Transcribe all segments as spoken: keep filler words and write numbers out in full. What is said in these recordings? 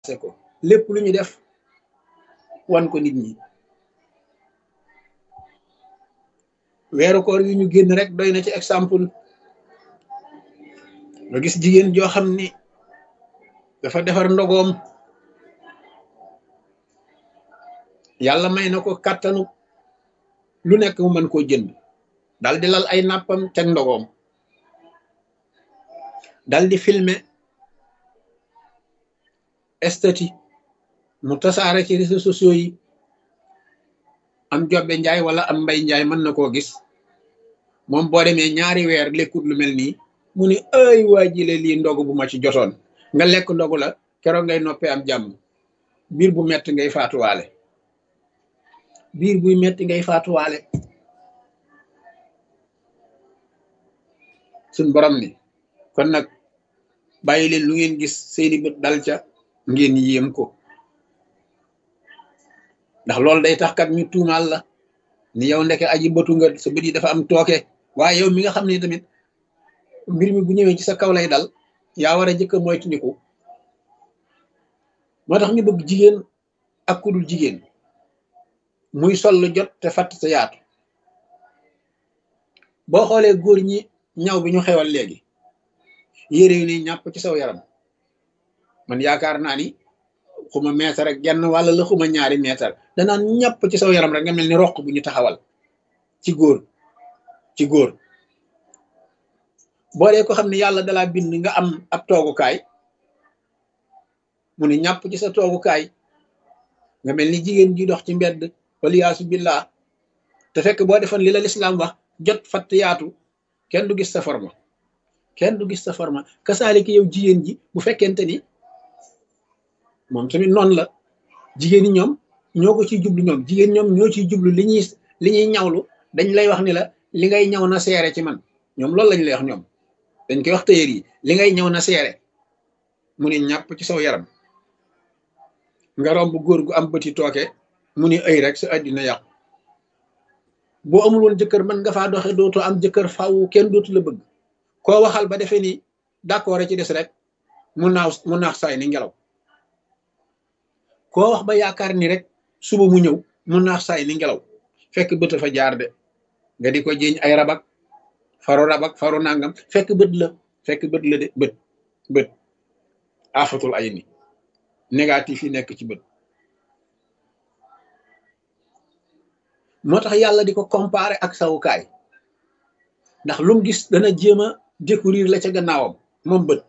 ko lépp lu ñu def wan ko nit ñi. weeru koor yi ñu génn rek doy na ci exemple nga gis jigéen joo xam ni dafa defar ndogoom yàlla may na ko kàttanu lu nekk mu mën koo jënd dal di lal ay nàppam teg ndogoom dal di filmer estati mu tasaare ci réseaux sociaux yi am jobbe njaay wala am mbay njaay mën na koo gis moom boo demee ñaari weer lekkut lu mel nii mu ni ay waa jile lii ndogu bu ma ci jotoon nga lekk ndogu la keroog ngay noppee am jàmm biir bu metti ngay faatuwaale biir buy metti ngay faatuwaale suñ borom ni kon nag bàyyi leen lu ngeen gis seeni bët dal ca ngeen yéem ko ndax loolu day tax kat ñu tuumaal la ni yow ndeke aji bëtu nga sa bët yi dafa am tooke waaye yow mi nga xam ne tamit mbir mi bu ñëwee ci sa kaw lay dal yaa war a jëkk a moytandiku moo tax ñu bëgg jigéen ak ku dul jigéen muy sol lu jot te fatt sa yaatu boo xoolee góor ñi ñaw bi ñu xewal léegi yére yu ni ñàpp ci saw yaram man yaakaar naa ni xuma meetar rek genn wàlla la xuma ñaari meetar danaan ñàpp ci saw yaram rek nga mel ni roq bu ñu taxawal ci góor ci góor boo dee ko xam ne yàlla dalaa bind nga am ab toogukaay mu ne ñàpp ci sa toogukaay nga mel ni jigéen ji dox ci mbedd waliyaasu billah te fekk boo defoon li la lislaam wax jot fatt yaatu kenn du gis sa forma kenn du gis sa forma kasaaliki yow jigéen ji bu fekkente ni moom tamit noonu la jigéen ñi ñoom ñoo ko ciy jublu ñoom jigéen ñoom ñoo ciy jublu li ñuy li ñuy ñawlu dañ lay wax ni la li ngay ñaw na seere ci man ñoom loolu lañ lay wax ñoom dañ koy wax tëyër yi li ngay ñaw na seere mu ne ñàpp ci saw yaram nga romb góor gu am bëti tooke mu ni ay rek sa àddina yàqu boo amul woon jëkkër mën nga faa doxe dootoo am jëkkër faw kenn dootu la bëgg koo waxal ba defee ni d'accord ci des rek mu naaw mu naax saay ni ngelaw koo wax ba yaakaar ni rek suba mu ñëw mu naax saay ni ngelaw fekk bët fa jaar de nga di ko jiiñ ay rabak faru rabak faru nangam fekk bët la fekk bët la de bët bët afatul ay ni négatif yi nekk ci bët moo tax yàlla di ko comparer ak sawukaay ndax lu mu gis dana jéem a découvrir la ca gannaawam moom bët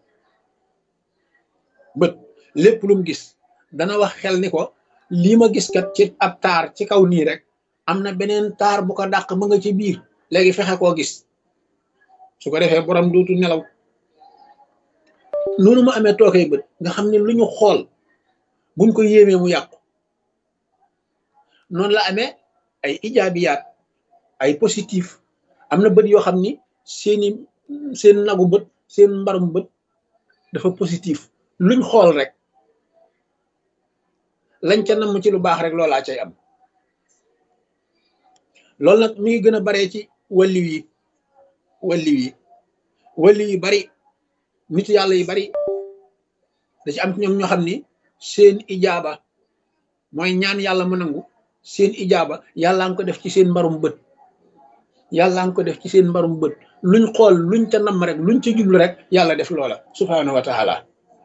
bët lépp lu mu gis dana wax xel ni ko lii ma gis kat ci ab taar ci kaw nii rek am na beneen taar bu ko dàq ma nga ci biir léegi fexe koo gis su ko defee borom dootu nelaw noonu mu amee tookee bët nga xam ne lu ñu xool buñ ko yéemee mu yàqu noonu la amee ay ijaabiyaat ay positif am na bët yoo xam ni seeni seen nagu bët seen mbarum bët dafa positif luñ xool rek lañ ca namm ci lu baax rek loolaa cay am loolu nag mi ngi gën a baree ci walliw yi walliw yi walliw yi bari nit yàlla yi bari da ci am ci ñoom ñoo xam ni seen ijaaba mooy ñaan yàlla mu nangu seen ijaaba yàlla nga ko def ci seen mbarum bët yàlla nga ko def ci seen mbarum bët luñ xool luñ ca namm rek luñ ca jublu rek yàlla def loola subhaanahu wa taala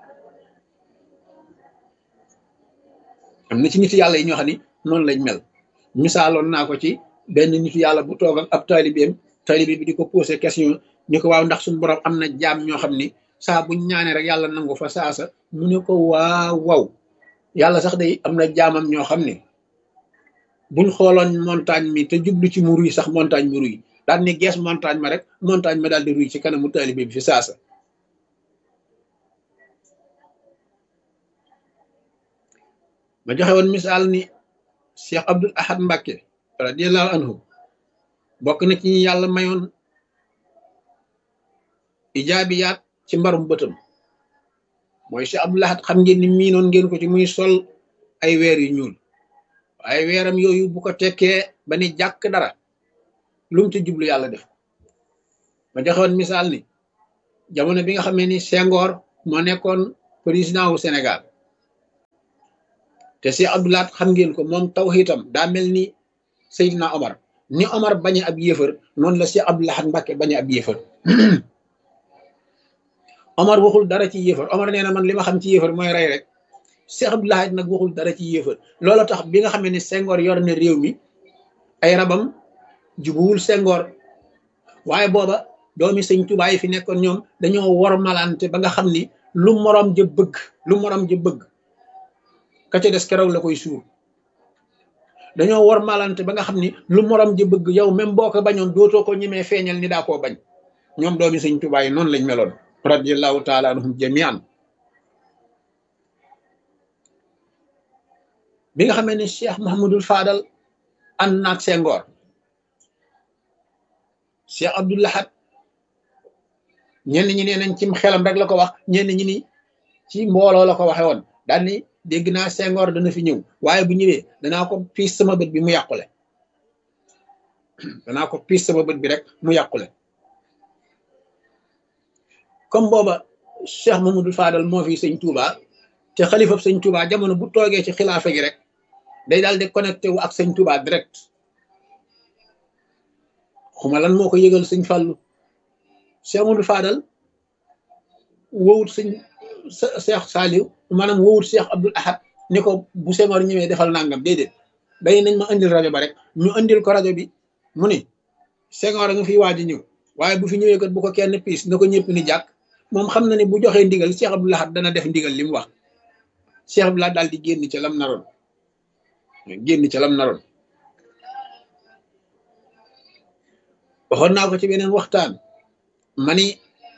am na ci nit yàlla yi ñoo xam ni noonu lañ mel misaaloon naa ko ci benn nitu yàlla bu toog ak ab taalibeem taalibe bi di ko posé question ni ko waaw ndax suñu borom am na jaam ñoo xam ni saa buñ ñaanee rek yàlla nangu fa saasa mu ne ko waaw waaw yàlla sax day am na jaamam ñoo xam ne buñ xooloon montagne mi te jublu ci mu ruy sax montagne mu ruy daal ni gees montagne ma rek montagne ma daal di ruy ci kanamu taalibe bi fi saasa ma joxe woon misaal ni Cheikh Abdul Ahad Mbacké radiyallahu anhu bokk na ci ñi yàlla mayoon ijaabiyaat ci mbarum bëtam mooy Cheikh Abdul Ahad xam ngeen ni miinoon ngeen ko ci muy sol ay weer yu ñuul waaye weeram yooyu bu ko tekkee ba ni jàkk dara lu mu ci jublu yàlla def ma joxe woon misaal ni jamono bi nga xamee ni Senghor moo nekkoon président wu Sénégal te Cheikh Abdou Lahad xam ngeen ko moom tawhiidam daa mel ni Seydina Omar ni Omar bañe ab yéefar noonu la Cheikh Abdou Lahad Mbàkke bañe ab yéefar Omar waxul dara ci yéefar Omar nee na man li ma xam ci yéefar mooy rey rek Cheikh Abdou Lahad nag waxul dara ci yéefar loolu tax bi nga xamee ne Senghor yor na réew mi ay rabam jubuwul Senghor waaye booba doomi sëñ Tuubaa yi fi nekkoon ñoom dañoo wor malante ba nga xam ni lu morom ja bëgg lu morom ja bëgg ka ca des keroog la koy suur dañoo wor malante ba nga xam ni lu morom ja bëgg yow même boo ko bañoon dootoo ko ñemee feeñal ni daa koo bañ ñoom doomi sëñ Tuubaa yi noonu lañ meloon radiyallahu taala anhum jamian bi nga xamee ne Cheikh Mouhamadul Fadal ànd naag Senghor Cheikh Abdou Lahad ñenn ñi nee nañ cim xelam rek la ko wax ñenn ñi ni ci mbooloo la ko waxe woon daal ni dégg naa Senghor dana fi ñëw waaye bu ñëwee danaa ko piis sama bët bi mu yàqule danaa ko piis sama bët bi rek mu yàqule comme booba Cheikh Mamadou Fadal moo fi sëñ Touba te xalifab sëñ Touba jamono bu toogee ci xilaafa gi rek day daal di connecté wu ak sëñ Touba direct xuma lan moo ko yëgal sëñ Fallou Cheikh Mamadou Fadal wowut sëñ Cheikh Saliou maanaam wowut Cheikh Abdoul Ahad ni ko bu Senghor ñëwee defal nangam déedéet day nañ ma indil rajo ba rek ñu indil ko rajo bi mu ni Senghor a nga fi waaj a ñëw waaye bu fi ñëwee kat bu ko kenn piis na ko ñëpp ni jàkk moom xam na ne bu joxee ndigal Cheikh Abdoul Ahad dana def ndigal li mu wax Cheikh Abdoul Ahad daal di génn ca lam naroon génn ca lam naroon waxoon naa ko ci beneen waxtaan ma ni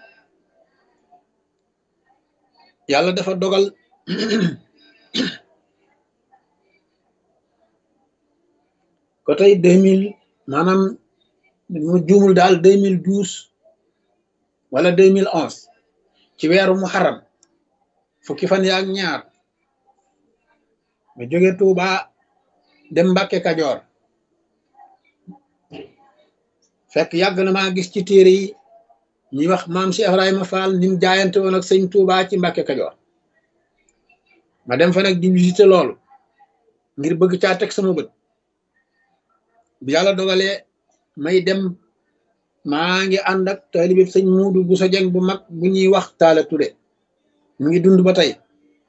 yàlla dafa dogal ko tey deux mille maanaam mu juumul daal deux mille douze wala deux mille onze ci weeru muharram fukki fan yaak ñaar ma jóge Tuuba dem Mbàkke Kajoor fekk yàgg na maa gis ci téere yi ñuy wax maam Cheikh Ibrahima Fall ni mu jaayante woon ak sëñ Tuuba ci Mbàkke Kajoor ma dem fa nag di visiter loolu ngir bëgg caa teg sama bët bi yàlla dogalee may dem maa ngi ànd ak taalibe sëñ Muudu bu sa jeng bu mag bu ñuy wax Taala Ture mu ngi dund ba tey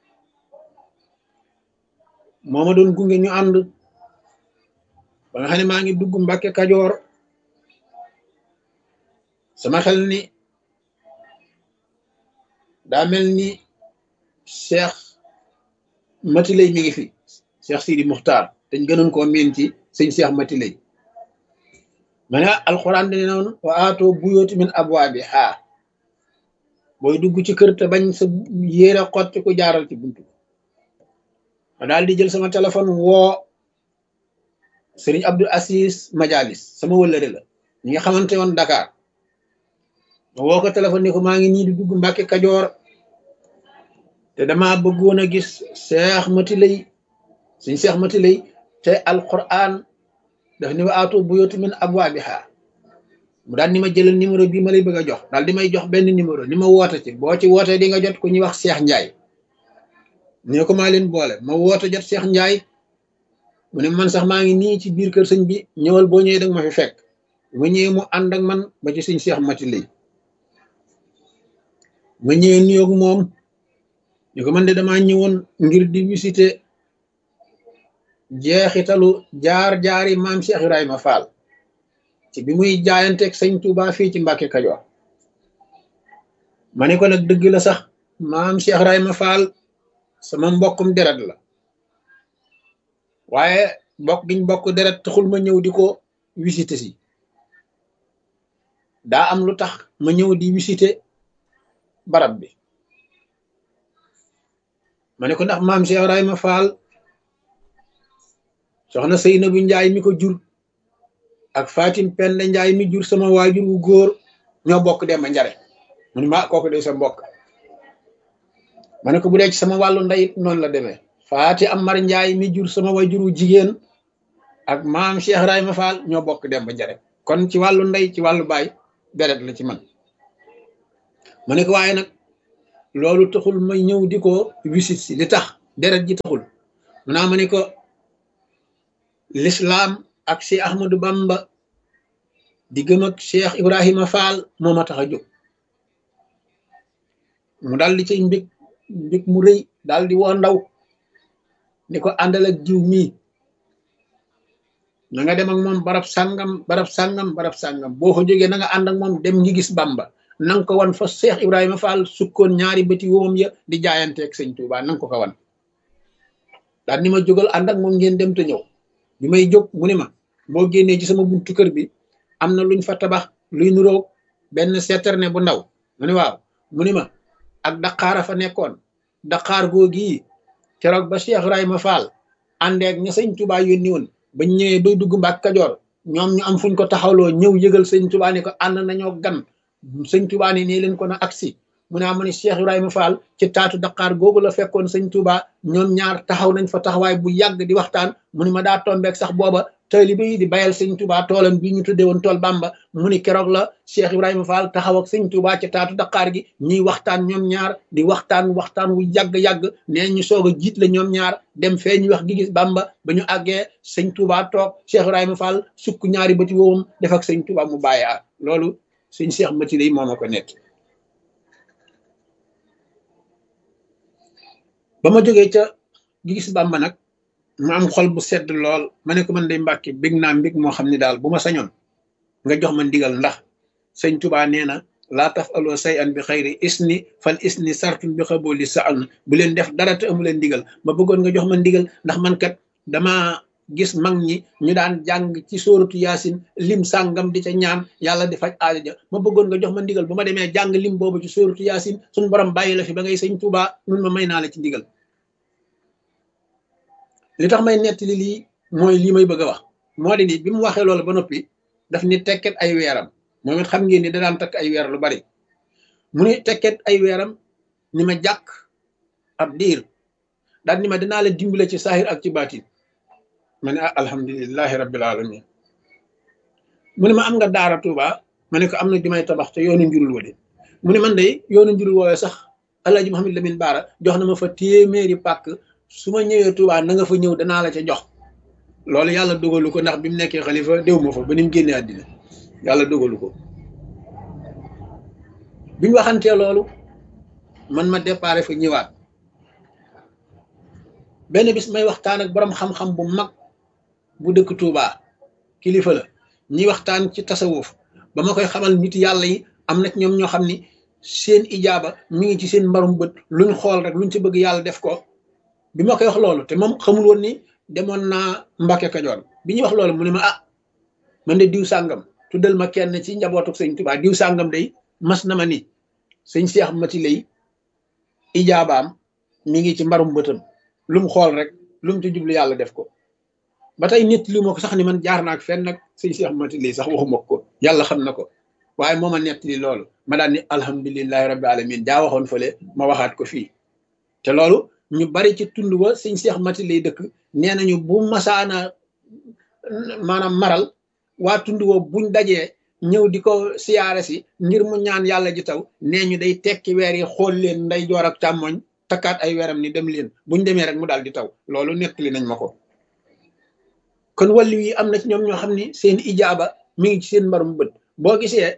moo ma doon gunge ñu ànd ba nga xam ne maa ngi dugg Mbàkke Kajoor sama xel ni daa mel ni Cheikh Matilay mi ngi fi Cheikh Sidi Muxtaar dañ gënoon koo miin ci sëñ Cheikh Matilay ma ne alxuraan dane noonu wa aatoo buyooti min abwaabi haa booy dugg ci kër te bañ sa yéere xotti ku jaaral ci buntu ma daal di jël sama téléphone woo Serigne Abdou Aziz Majalis sama wëllëre la ñi nga xamante woon Dakar ma woo ko téléphone ni ko maa ngi nii di dugg Mbàkke Kajoor te dama bëggoon a gis Cheikh Matilay suñ Cheikh Matilay te alquran daf ni wa aatu buyuuta min abwaabiha mu daal ni ma jëlal numéro bii ma lay bëgg a jox daal di may jox benn numéro ni ma woote ci boo ci wootee di nga jot ku ñuy wax Cheikh Ndiaye ne ko maa leen boole ma woote jot Cheikh Ndiaye mu ne man sax maa ngi nii ci biir kër sëñ bi ñëwal boo ñëwee danga ma fi fekk ma ñëwee mu ànd ak man ba ci suñ Cheikh Matilay ma ñëwee nuyoog moom ñu ko man de damaa ñëwoon ngir di visiter jeexitalu jaar-jaari maam Cheikh Ibrahima Fall ci bi muy jaayanteeg sëñ Touba fii ci Mbàkke Kajoor ma ne ko nag dëgg la sax maam Cheikh Ibrahima Fall sama mbokkum deret la waaye bokk giñ bokk deret taxul ma ñëw di ko visiter si daa am lu tax ma ñëw di visiter barab bi ma ne ko ndax maam Cheikh Ibrahima Fall soxna Seynabu Njaay mi ko jur ak Fatim Penda Njaay mi jur sama waajur wu góor ñoo bokk dem ba njare mu ne ma kooku de sa mbokk ma ne ko bu dee ci sama wàllu ndeyit noonu la demee Faati Amar Njaay mi jur sama waajur wu jigéen ak maam Cheikh Ibrahima Fall ñoo bokk dem ba njare kon ci wàllu ndey ci wàllu baay deret la ci man ma ne ko waaye nag loolu taxul may ñëw di ko wisit si li tax deret ji taxul mu naa ma ni ko l'islam ak Cheikh Ahmadou Bamba di gëm ak Cheikh Ibrahima Fall moo ma tax a jóg. mu daal di cay mbég mbég mu rëy daal di woo ndaw ni ko àndal ak jiw mii na nga dem ak moom barab sàngam barab sàngam barab sàngam boo ko jógee na nga ànd ak moom dem ngi gis Bamba na nga ko wan fa Cheikh Ibrahima Fall sukkoon ñaari bëti woom ya di jaayanteeg sëñ Touba na nga ko ko wan daal ni ma jógal ànd ak moom ngeen dem te ñëw bi may jóg mu ni ma boo génnee ci sama buntu kër bi am na luñ fa tabax luy nuroog benn citerne bu ndaw mu ni waaw mu ni ma ak daqaara fa nekkoon daqaar googi keroog ba Cheikh Ibrahima Fall àndeeg ña sëñ Touba yónni woon bañ ñëwee bay dugg Mbàkke Kajoor ñoom ñu am fuñ ko taxawloo ñëw yëgal sëñ Touba ne ko ànd nañoo gan sëñ Touba ne nii leen ko na agsi mu ne amu ne Cheikh Ibrahima Fall ci taatu daqaar googu la fekkoon sëñ Touba ñoom ñaar taxaw nañ fa taxawaay bu yàgg di waxtaan mu ni ma daa tombeeg sax booba taalibe yi di bayal sëñ Touba toolam bi ñu tuddee woon tool Bamba mu ni keroog la Cheikh Ibrahima Fall taxaw ak sëñ Touba ci taatu daqaar gi ñuy waxtaan ñoom ñaar di waxtaan waxtaan wu yàgg-yàgg nee ñu soog a jiit la ñoom ñaar dem fee ñu wax gi gis Bamba ba ñu àggee sëñ Touba toog Cheikh Ibrahima Fall sukk ñaari bëti woowum def ak sëñ Touba mu bàyyi loolu sëñ Cheikh Mati lay moo ma ko nekk. ba ma jógee ca gi gis Bamba nag ma am xol bu sedd lool ma ne ko man day Mbàkke bég naa mbég moo xam ne daal bu ma sañoon nga jox ma ndigal ndax sëñ Touba nee na laa taf aloo say an bi xayri isni fal isni sartun bi xabooli sa an bu leen def dara te amu leen ndigal ma bëggoon nga jox ma ndigal ndax man kat dama gis mag ñi ñu daan jàng ci sóoratu yaasin lim sàngam di ca ñaan yàlla di faj aajo ja ma bëggoon nga jox ma ndigal bu ma demee jàng lim boobu ci sóoratu yaasin suñu borom bàyyi la fi ba ngay sëñ Touba nun ma may naa la ci ndigal li tax may nettali lii mooy lii may bëgg a wax moo di ni bi mu waxee loolu ba noppi daf ni tekket ay weeram moom it xam ngeen ni da daan takk ay weer lu bari mu ni tekket ay weeram ni ma jàkk ab diir daal ni ma dinaa la dimbale ci saahir ak ci baatin ma ne ah alhamdulilahi rabbil alamin mu ne ma am nga daara Touba ma ne ko am na jumay tabax te yoonu njurul wa de mu ne man de yoonu njurul woowee sax Alaaji Muhammad Lamin Baara jox na ma fa téeméeri pàkk su ma ñëwee Touba na nga fa ñëw danaa la ca jox loolu yàlla dogalu ko ndax bi mu nekkee xalifa déw ma fa ba ni mu génnee àddina yàlla dogalu ko biñ waxantee loolu man ma déparé fa ñëwaat benn bis may waxtaan ak borom xam-xam bu mag bu dëkk Touba kilifa la ñuy waxtaan ci tasawuf ba ma koy xamal nit yàlla yi am na ci ñoom ñoo xam ni seen ijaaba mi ngi ci seen mbarum bët luñ xool rek luñ ci bëgg yàlla def ko bi ma koy wax loolu te moom xamul woon ni demoon naa Mbàkke Kajoor bi ñuy wax loolu mu ne ma ah man de diw sàngam tuddal ma kenn ci njabootu sëñ Touba diw sàngam day mas na ma ni sëñ Cheikh Mati lay ijaabaam mi ngi ci mbarum bëtam lu mu xool rek lu mu ci jublu yàlla def ko ba tey nit li ma ko sax ni man jaar naak fenn nag sëñ Cheikh Mati lay sax waxuma ko yàlla xam na ko waaye moo ma nett li loolu ma daan ni alhamdulilahi rabbi alamin jaa waxoon fële ma waxaat ko fii te loolu ñu bari ci tund wa sëñ Cheikh Mati lay dëkk nee nañu bu masaana maanaam maral waa tund wa buñ dajee ñëw di ko siyaare si ngir mu ñaan yàlla ji taw nee ñu day tekki weer yi xool leen nday joor ak càmmoñ takkaat ay weeram ni dem leen buñ demee rek mu daal di taw loolu nettali nañ ma ko kon wàllu yi am na ci ñoom ñoo xam ni seen ijaaba mi ngi ci seen mbarum bët boo gisee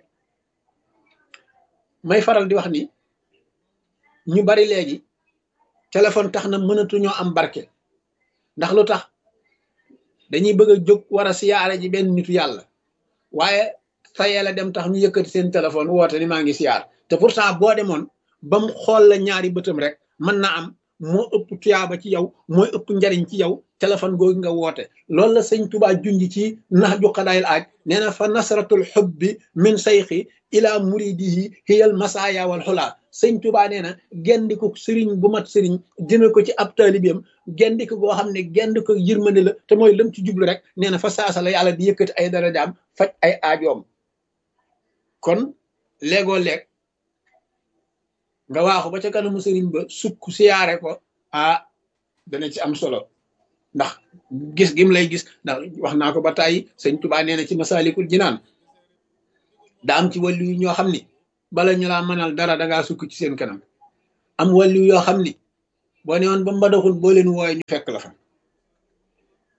may faral di wax ni ñu bari léegi téléphone tax na mënatuñoo am barke ndax lu tax dañuy bëgg a jóg war a siyaare ji benn nitu yàlla waaye tayee la dem tax ñu yëkkati seen téléphone woote ni maa ngi siyaar te pourtant boo demoon ba mu xool la ñaari bëtam rek mën na am moo ëpp tuyaaba ci yow mooy ëpp njariñ ci yow téléphone googu nga woote loolu la sëñ Touba junj ci nax ju xadaayil aaj nee na fa nasratul xubbi min sayxi ila muridihi hiyal masaaya wal xulaa sëñ Touba nee na gendiku sëriñ bu mat sëriñ jëme ko ci ab taalibeem gendiku goo xam ne gendiku yërmande la te mooy lam ci jublu rek nee na fa saasa la yàlla di yëkkati ay darajaam faj ay aajoom kon léegoo leeg nga waaxu ba ca kanamu sëriñ ba sukk siyaare ko ah dana ci am solo ndax gis gim lay gis ndax wax naa ko ba tàyyi sëñ Touba nee na ci Masaalikul Jinaan daa am ci wàllu yu ñoo xam ni bala ñu laa mënal dara dangaa sukk ci seen kanam am wàllu yoo xam ni boo ne woon ba mbadaxul boo leen wooye ñu fekk la fa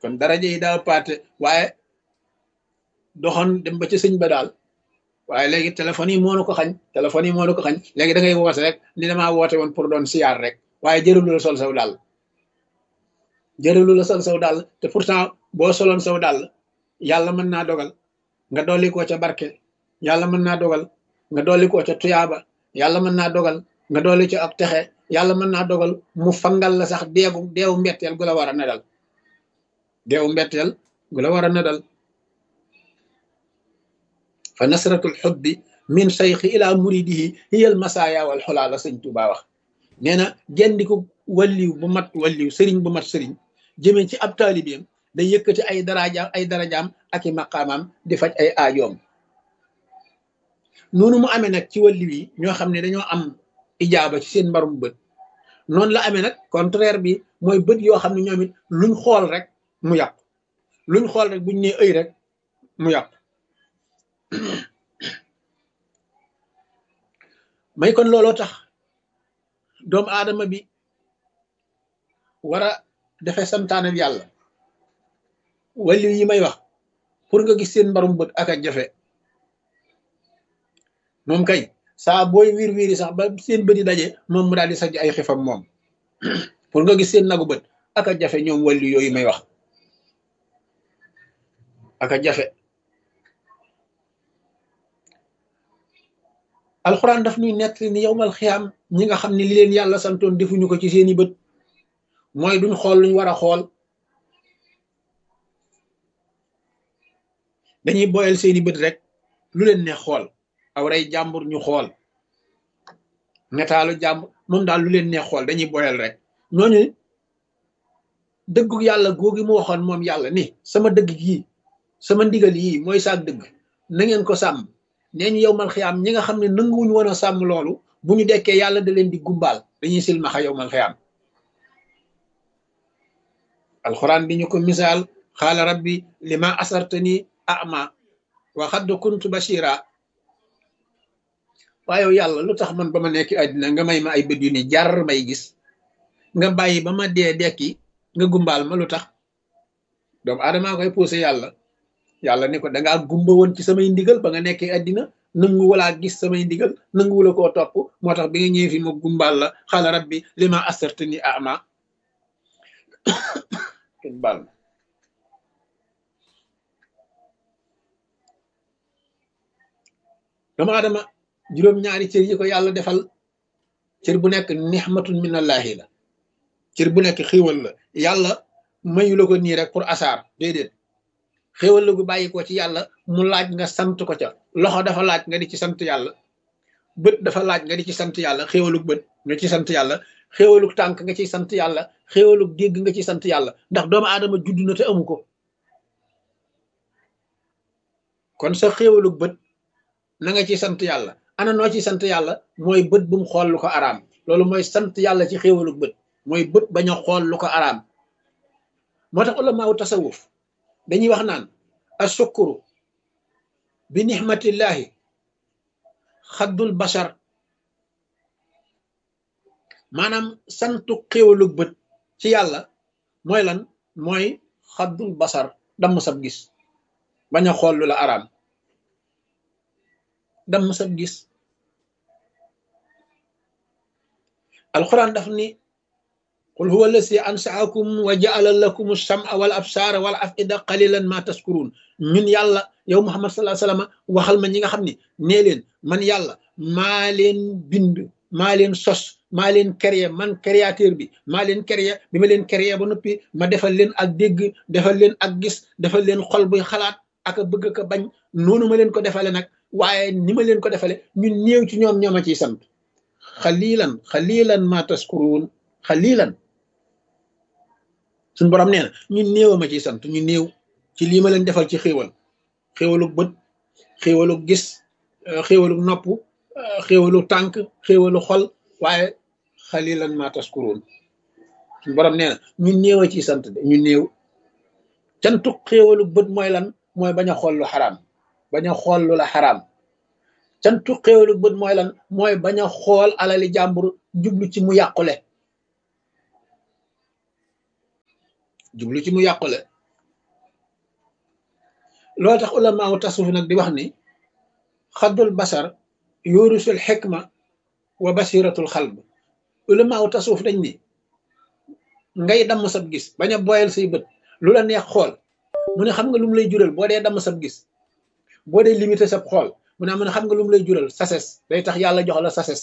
kon daraja yi daa paate waaye doxoon dem ba ci sëñ ba daal waaye léegi téléphone yi moo na ko xañ téléphone yi moo na ko xañ léegi da ngay woote rek ni damaa woote woon pour doon siyaar rek waaye jërëlu la sol saw daal jërëlu la sol saw daal te pourtant boo soloon saw daal yàlla mën naa dogal nga dolli koo ca barke yàlla mën naa dogal nga dolli koo ca tuyaaba yàlla mën naa dogal nga dolli ca ak texe yàlla mën naa dogal mu fangal la sax deegu deewu mbetteel gu la war a nedal deewu mbetteel gu la war a nedal fa nasratul xubbi min sayxi ila muridihi hiyal masaaya wal xulaa la sëñ Tuubaa wax nee na gendiku walliw bu mat walliw sëriñ bu mat sëriñ jëmee ci ab taalibeem day yëkkati ay darajaam ay darajaam ak i maqaamaam di faj ay aajoom noonu mu amee nag ci walliw yi ñoo xam ne dañoo am ijaaba ci seen mbarum bët noonu la amee nag contraire bi mooy bët yoo xam ne ñoom it luñ xool rek mu yàqu luñ xool rek buñ nee ëy rek mu yàqu may kon looloo tax doomu aadama bi war a defee santaane yàlla wàllu yi may wax pour nga gis seen mbarum bët ak a jafe moom kay saa booy wiir wiiri sax ba seen bët yi daje moom mu daal di sajj ay xifam moom pour nga gis seen nagu bët ak a jafe ñoom wàllu yooyu may wax ak a jafe alxuraan daf ñuy nett ni yowmal xiyaam ñi nga xam ne li leen yàlla santoon defuñu ko ci seeni bët mooy duñ xool luñ war a xool dañuy boyal seeni bët rek lu leen neex xool aw rey jàmbur ñu xool netaalu jàmbur moom daal lu leen neex xool dañuy boyal rek ñooñu dëggu yàlla googi mu waxoon moom yàlla ni sama dëgg gii sama ndigal yii mooy saak dëgg na ngeen ko sàmm nee ñu yowmal xiyaam ñi nga xam ne nanguwuñ woon a sàmm loolu bu ñu dekkee yàlla da leen di gumbaal dañuy silmaxa yowmal xiyaam alxuraan di ñu ko misaal xaala rabbi lima asartani ama wa xadd kuntu bashira waaye yàlla lu tax man ba ma nekk àddina nga may ma ay bët yu ni jar may gis nga bàyyi ba ma dee dekki nga gumbaal ma lu tax doomu aadamaa koy poussé yàlla yàlla ni ko dangaa gumba woon ci samay ndigal ba nga nekkee àddina nangu walaa gis samay ndigal nangu wala koo topp moo tax bi nga ñëwee fi ma gumbaal la xaala rabbi lima asartani ama kenn baal ma doomu aadama juróom-ñaari cër yi ko yàlla defal cër bu nekk nixmatun minallahi la cër bu nekk xéwal la yàlla mayu la ko nii rek pour asaar déedéet xéwal la gu bàyyi ko ci yàlla mu laaj nga sant ko ca loxo dafa laaj nga di ci sant yàlla bët dafa laaj nga di ci sant yàlla xéwalug bët nga ci sant yàlla xéwalug tànk nga ciy sant yàlla xéwalug dégg nga ci sant yàlla ndax doomu aadama judd na te amu ko kon sa xéwalug bët na nga ci sant yàlla ana noo ci sant yàlla mooy bët bu mu xool lu ko araam loolu mooy sant yàlla ci xéwalug bët mooy bët bañ a xool lu ko araam moo tax ulamaaw tasawuf dañuy wax naan asukuru bi nixmatillahi xaddul bashar maanaam santu xéwalug bët ci yàlla mooy lan mooy xaddul basar damm sab gis bañ a xool lu la araam damm sab gis alquran daf ni qul huwa allasi ansaakum wa jaala lakum alsama wal absaara wal afida qalilan ma taskurun ñun yàlla yow muhammad sallallahu alayhi wasallam waxal ma ñi nga xam ne nee leen man yàlla maa leen bind maa leen sos maa leen créé man créateur bi maa leen créé bi ma leen créé ba noppi ma defal leen ak dégg defal leen ak gis defal leen xol buy xalaat ak a bëgg ka bañ noonu ma leen ko defale nag waaye ni ma leen ko defale ñun néew ci ñoom ñooma ciy sant xalilan xalilan ma taskuruun xalilan suñu borom nee na ñun néew ma ciy sant ñu néew ci lii ma leen defal ci xéewal xéewalug bët xéewalug gis xéewalug nopp xéewalug tànk xéewalu xol waaye xalilan ma taskuruun suñu borom nee na ñun néew a ciy sant de ñu néew cantuk xéewalug bët mooy lan mooy bañ a xool lu xaraam bañ a xool lu la xaraam cantu xéewalug bët mooy lan mooy bañ a xool alali jàmbur jublu ci mu yàqule jublu ci mu yàqule loolu tax ulama wu tasawuf nag di wax ni xaddul basar yurusul xikma wa basiratul xalb. ulama wu tasawuf dañ ni ngay damm sab gis bañ a boyal say bët lu la neex xool mu ne xam nga lu mu lay jural boo dee damm sab gis boo dee limité sab xool mu ne mu ne xam nga lu mu lay jural sases day tax yàlla jox la sases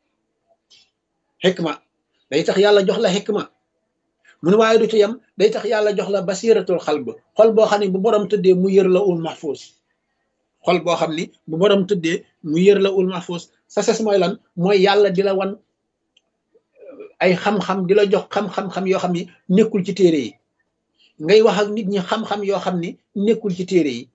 xikma day tax yàlla jox la xikma mu ne waaye du ci yem day tax yàlla jox la basiratul xalb xol boo xam ne bu borom tëddee mu yër la ul mahfuus xol boo xam ni bu borom tëddee mu yër la ul mahfuus sases mooy lan mooy yàlla di la wan ay xam-xam di la jox xam-xam-xam yoo xam ni nekkul ci téere yi ngay wax ak nit ñi xam-xam yoo xam ni nekkul ci téere yi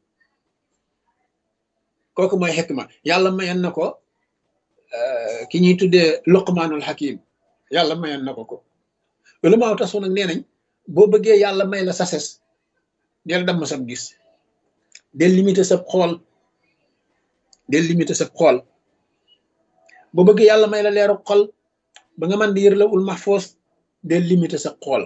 kooku mooy xikma yàlla mayoon na ko ki ñuy tuddee luqmaanul hakim yàlla mayoon na ko ko ulamaaw tasu nag nee nañ boo bëggee yàlla may la sases del damm sab gis del limité sab xool del limité sab xool boo bëggee yàlla may la leeru xol ba nga mën di yër la ul mahfuus del limité sab xool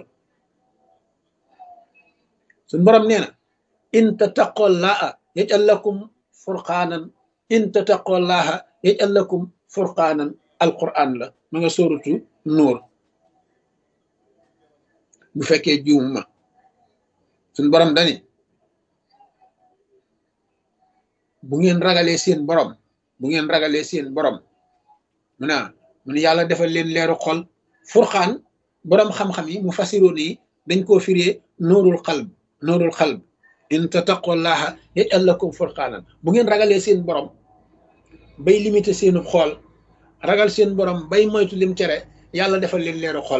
suñ borom nee na in tattaqullaaha yaj'al lakum furqaanan in tattaqullaaha yaj'al lakum furqaanan alquran la ma nga sóoratu nuur bu fekkee juum ma suñ borom dani bu ngeen ragalee seen borom bu ngeen ragalee seen borom mu ne mu ne yàlla defal leen leeru xol furqaan borom xam-xam yi mu fasiroon yi dañ koo firee nuurul qalb nuurul qalb in tattaqullaaha yaj'al lakum furqaanan bu ngeen ragalee seen borom bay limité seenu xool ragal seen borom bay moytu lim tere yàlla defal leen leeru xol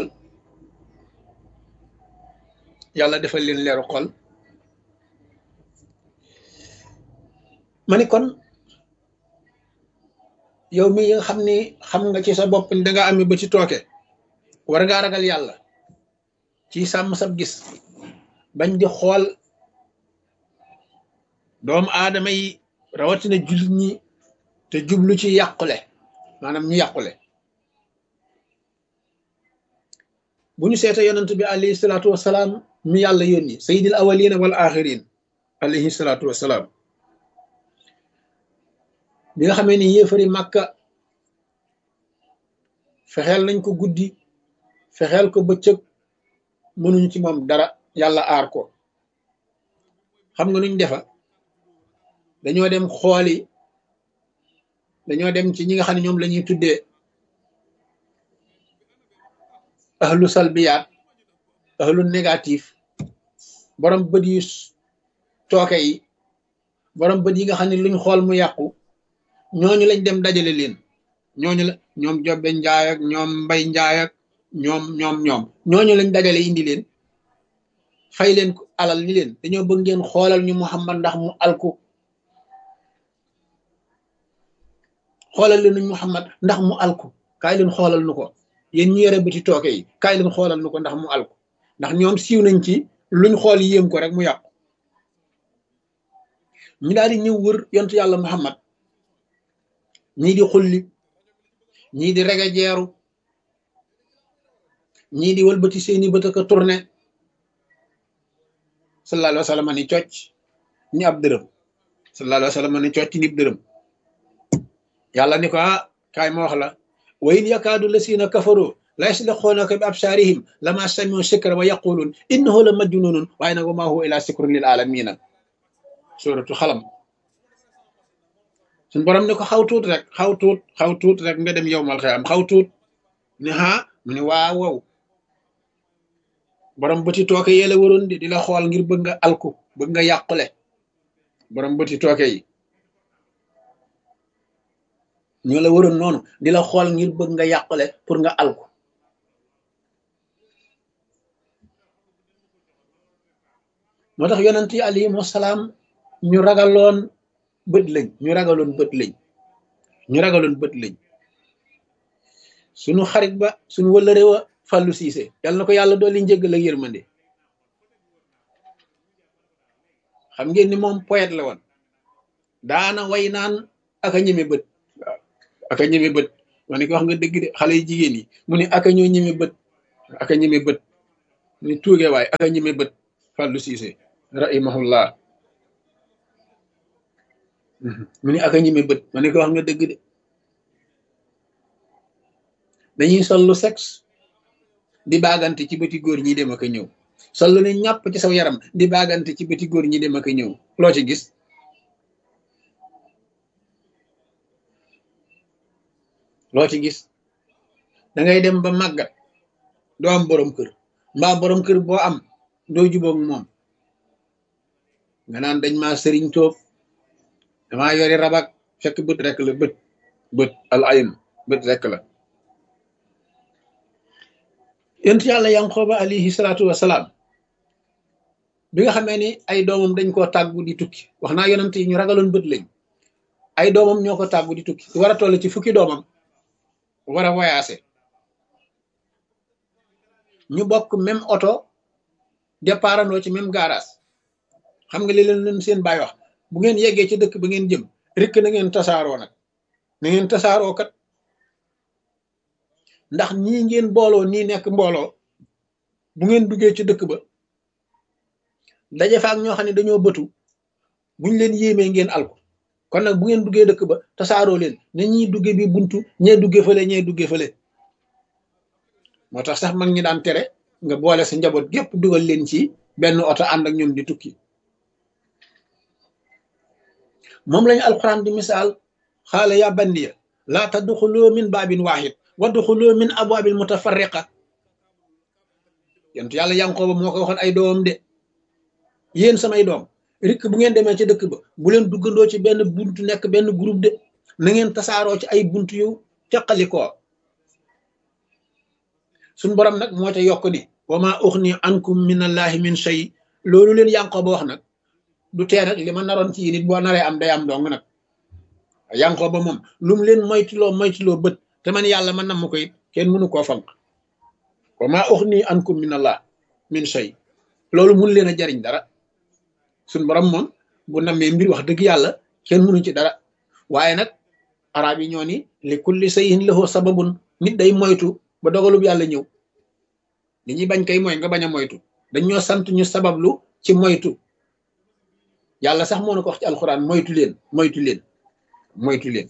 yàlla defal leen leeru xol ma ni kon yow mi nga xam ni xam nga ci sa bopp ni danga amee ba ci tooke war ngaa ragal yàlla ci sàmm sab gis bañ di xool doomu aadama yi rawatina jullit ñi te jublu ci yàqule maanaam ñu yàqule bu ñu seeta yonent bi alayhi salaatu wasalaam mi yàlla yónni sayyidil awwalina wal axirin alayhi salaatu wasalaam bi nga xamee ni yéefari màkka fexeel nañ ko guddi fexeel ko bëccëg mënuñu ci moom dara yàlla aar ko xam nga nuñ defa dañoo dem xooli dañoo dem ci ñi nga xam ne ñoom la ñuy tuddee ahlu salbiyaat ahlu négatif borom bët yu tooke yi borom bët yi nga xam ne luñ xool mu yàqu ñooñu lañ dem dajale leen ñooñu la ñoom Jobbe Njaay ak ñoom Mbay Njaay ak ñoom ñoom ñoom ñooñu lañ dajale indi leen fay leen ko alal ni leen dañoo bëgg ngeen xoolal ñu Muhammad ndax mu alku xoolal leen ñu Muhammad ndax mu alku kaay leen xoolal nu ko yéen ñu yore bëti tooke yi kaay leen xoolal nu ko ndax mu alku ndax ñoom siiw nañ ci luñ xool yéem ko rek mu yàqu ñu daal di ñëw wër yontu yàlla Muhammad ñii di xulli ñii di rege jeeru ñii di wëlbati seeni bët ak a tourné sallallahu alayhi wa sallam ni cocc ni ab dërëm sallallahu alayhi wa sallam ni cocc ni ab dërëm yàlla ni ko ah kaay ma wax la wa in yakaadu lasina kafaru la yasliquunaka bi absaarihim lama samiu sikra wa yaquluun innahu la majnunun waaye nag wa ma huwa ila sikrun lil alamina suratu xalam suñ borom ne ko xaw tuut rek xaw tuut xaw tuut rek nga dem yowmal xiyaam xaw tuut ne ah mu ne waaw wow borom bëti tooke yee la waroon di di la xool ngir bëgg nga alku bëgg nga yàqule borom bëti tooke yi ñoo la waroon noonu di la xool ngir bëgg nga yàqule pour nga alku moo tax yonent yi alayhimu salaam ñu ragaloon bët lañ ñu ragaloon bët lañ ñu ragaloon bët lañ suñu xarit ba suñu wëllëre wa Fallou Cissé yal na ko yàlla dooli njëggal ak yërmande xam ngeen ni moom poète la woon daana way naan aka ñeme bët waaw aka ñeme bët ma ne ko wax nga dëgg de xale yu jigéen yi mu ne aka ñoo ñeme bët aka ñeme bët mu ne tuuge waay aka ñeme bët Fallou Cissé rahimahullah mu ni aka ñime bët ma ne ko wax nga dëgg de dañuy sol lu sexe di baagante ci bëti góor ñi dem ak a ñëw sol lu ne ñàpp ci saw yaram di baagante ci bëti góor ñi dem ak a ñëw loo ci gis loo ci gis da ngay dem ba màggat doo am borom kër mbaa borom kër boo am doo jubóog moom nga naan dañ maa sëriñ toob damaa yori rabak fekk bët rek la bët bët al ayn bët rek la yent yàlla yanqooba alayhi salaatu wasalaam bi nga xamee ni ay doomam dañ koo tàggu di tukki wax naa yonent yi ñu ragaloon bët lañ ay doomam ñoo ko tàggu di tukki war a toll ci fukki doomam war a voyager ñu bokk même oto départandoo ci même garage xam nga li leen leen seen baay wax bu ngeen yeggee ci dëkk ba ngeen jëm rek na ngeen tasaaroo nag na ngeen tasaaroo kat ndax ñii ngeen booloo nii nekk mbooloo bu ngeen duggee ci dëkk ba daje fa ak ñoo xam ne dañoo bëtu buñ leen yéemee ngeen alko kon nag bu ngeen duggee dëkk ba tasaaroo leen na ñiy dugge bi buntu ñee dugge fële ñee dugge fële moo tax sax mag ñi daan tere nga boole sa njaboot gépp dugal leen ci benn oto ànd ak ñoom di tukki moom lañu alquran di misaal xaala ya bandiya laa tadxuloo min baabin waahid wadxuloo min abwaabin mutafarriqa yonent yàlla Yanqooba moo ko waxoon ay doomam de yéen samay doom rikk bu ngeen demee ci dëkk ba bu leen duggandoo ci benn buntu nekk benn groupe de na ngeen tasaaroo ci ay buntu yu teqalikoo suñ borom nag moo ca yokk ni wa maa uxni ankum min allahi min shay loolu leen Yanqooba wax nag du tee nag li ma naroon ci nit boo naree am day am dong nag Yanqooba moom lu mu leen moytuloo moytuloo bët te man yàlla man nam ma ko it kenn mënu koo fanq wa maa uxni ankum min allah min shay loolu mun leen a jariñ dara suñ borom moom bu nammee mbir wax dëgg yàlla kenn mënu ci dara waaye nag arab yi ñoo ni li kulli shay'in lahu sababun nit day moytu ba dogalub yàlla ñëw li ñuy bañ kay mooy nga bañ a moytu dañ ñoo sant ñu sabablu ci moytu yàlla sax moo na ko wax ci alxuraan moytu leen moytu leen moytu leen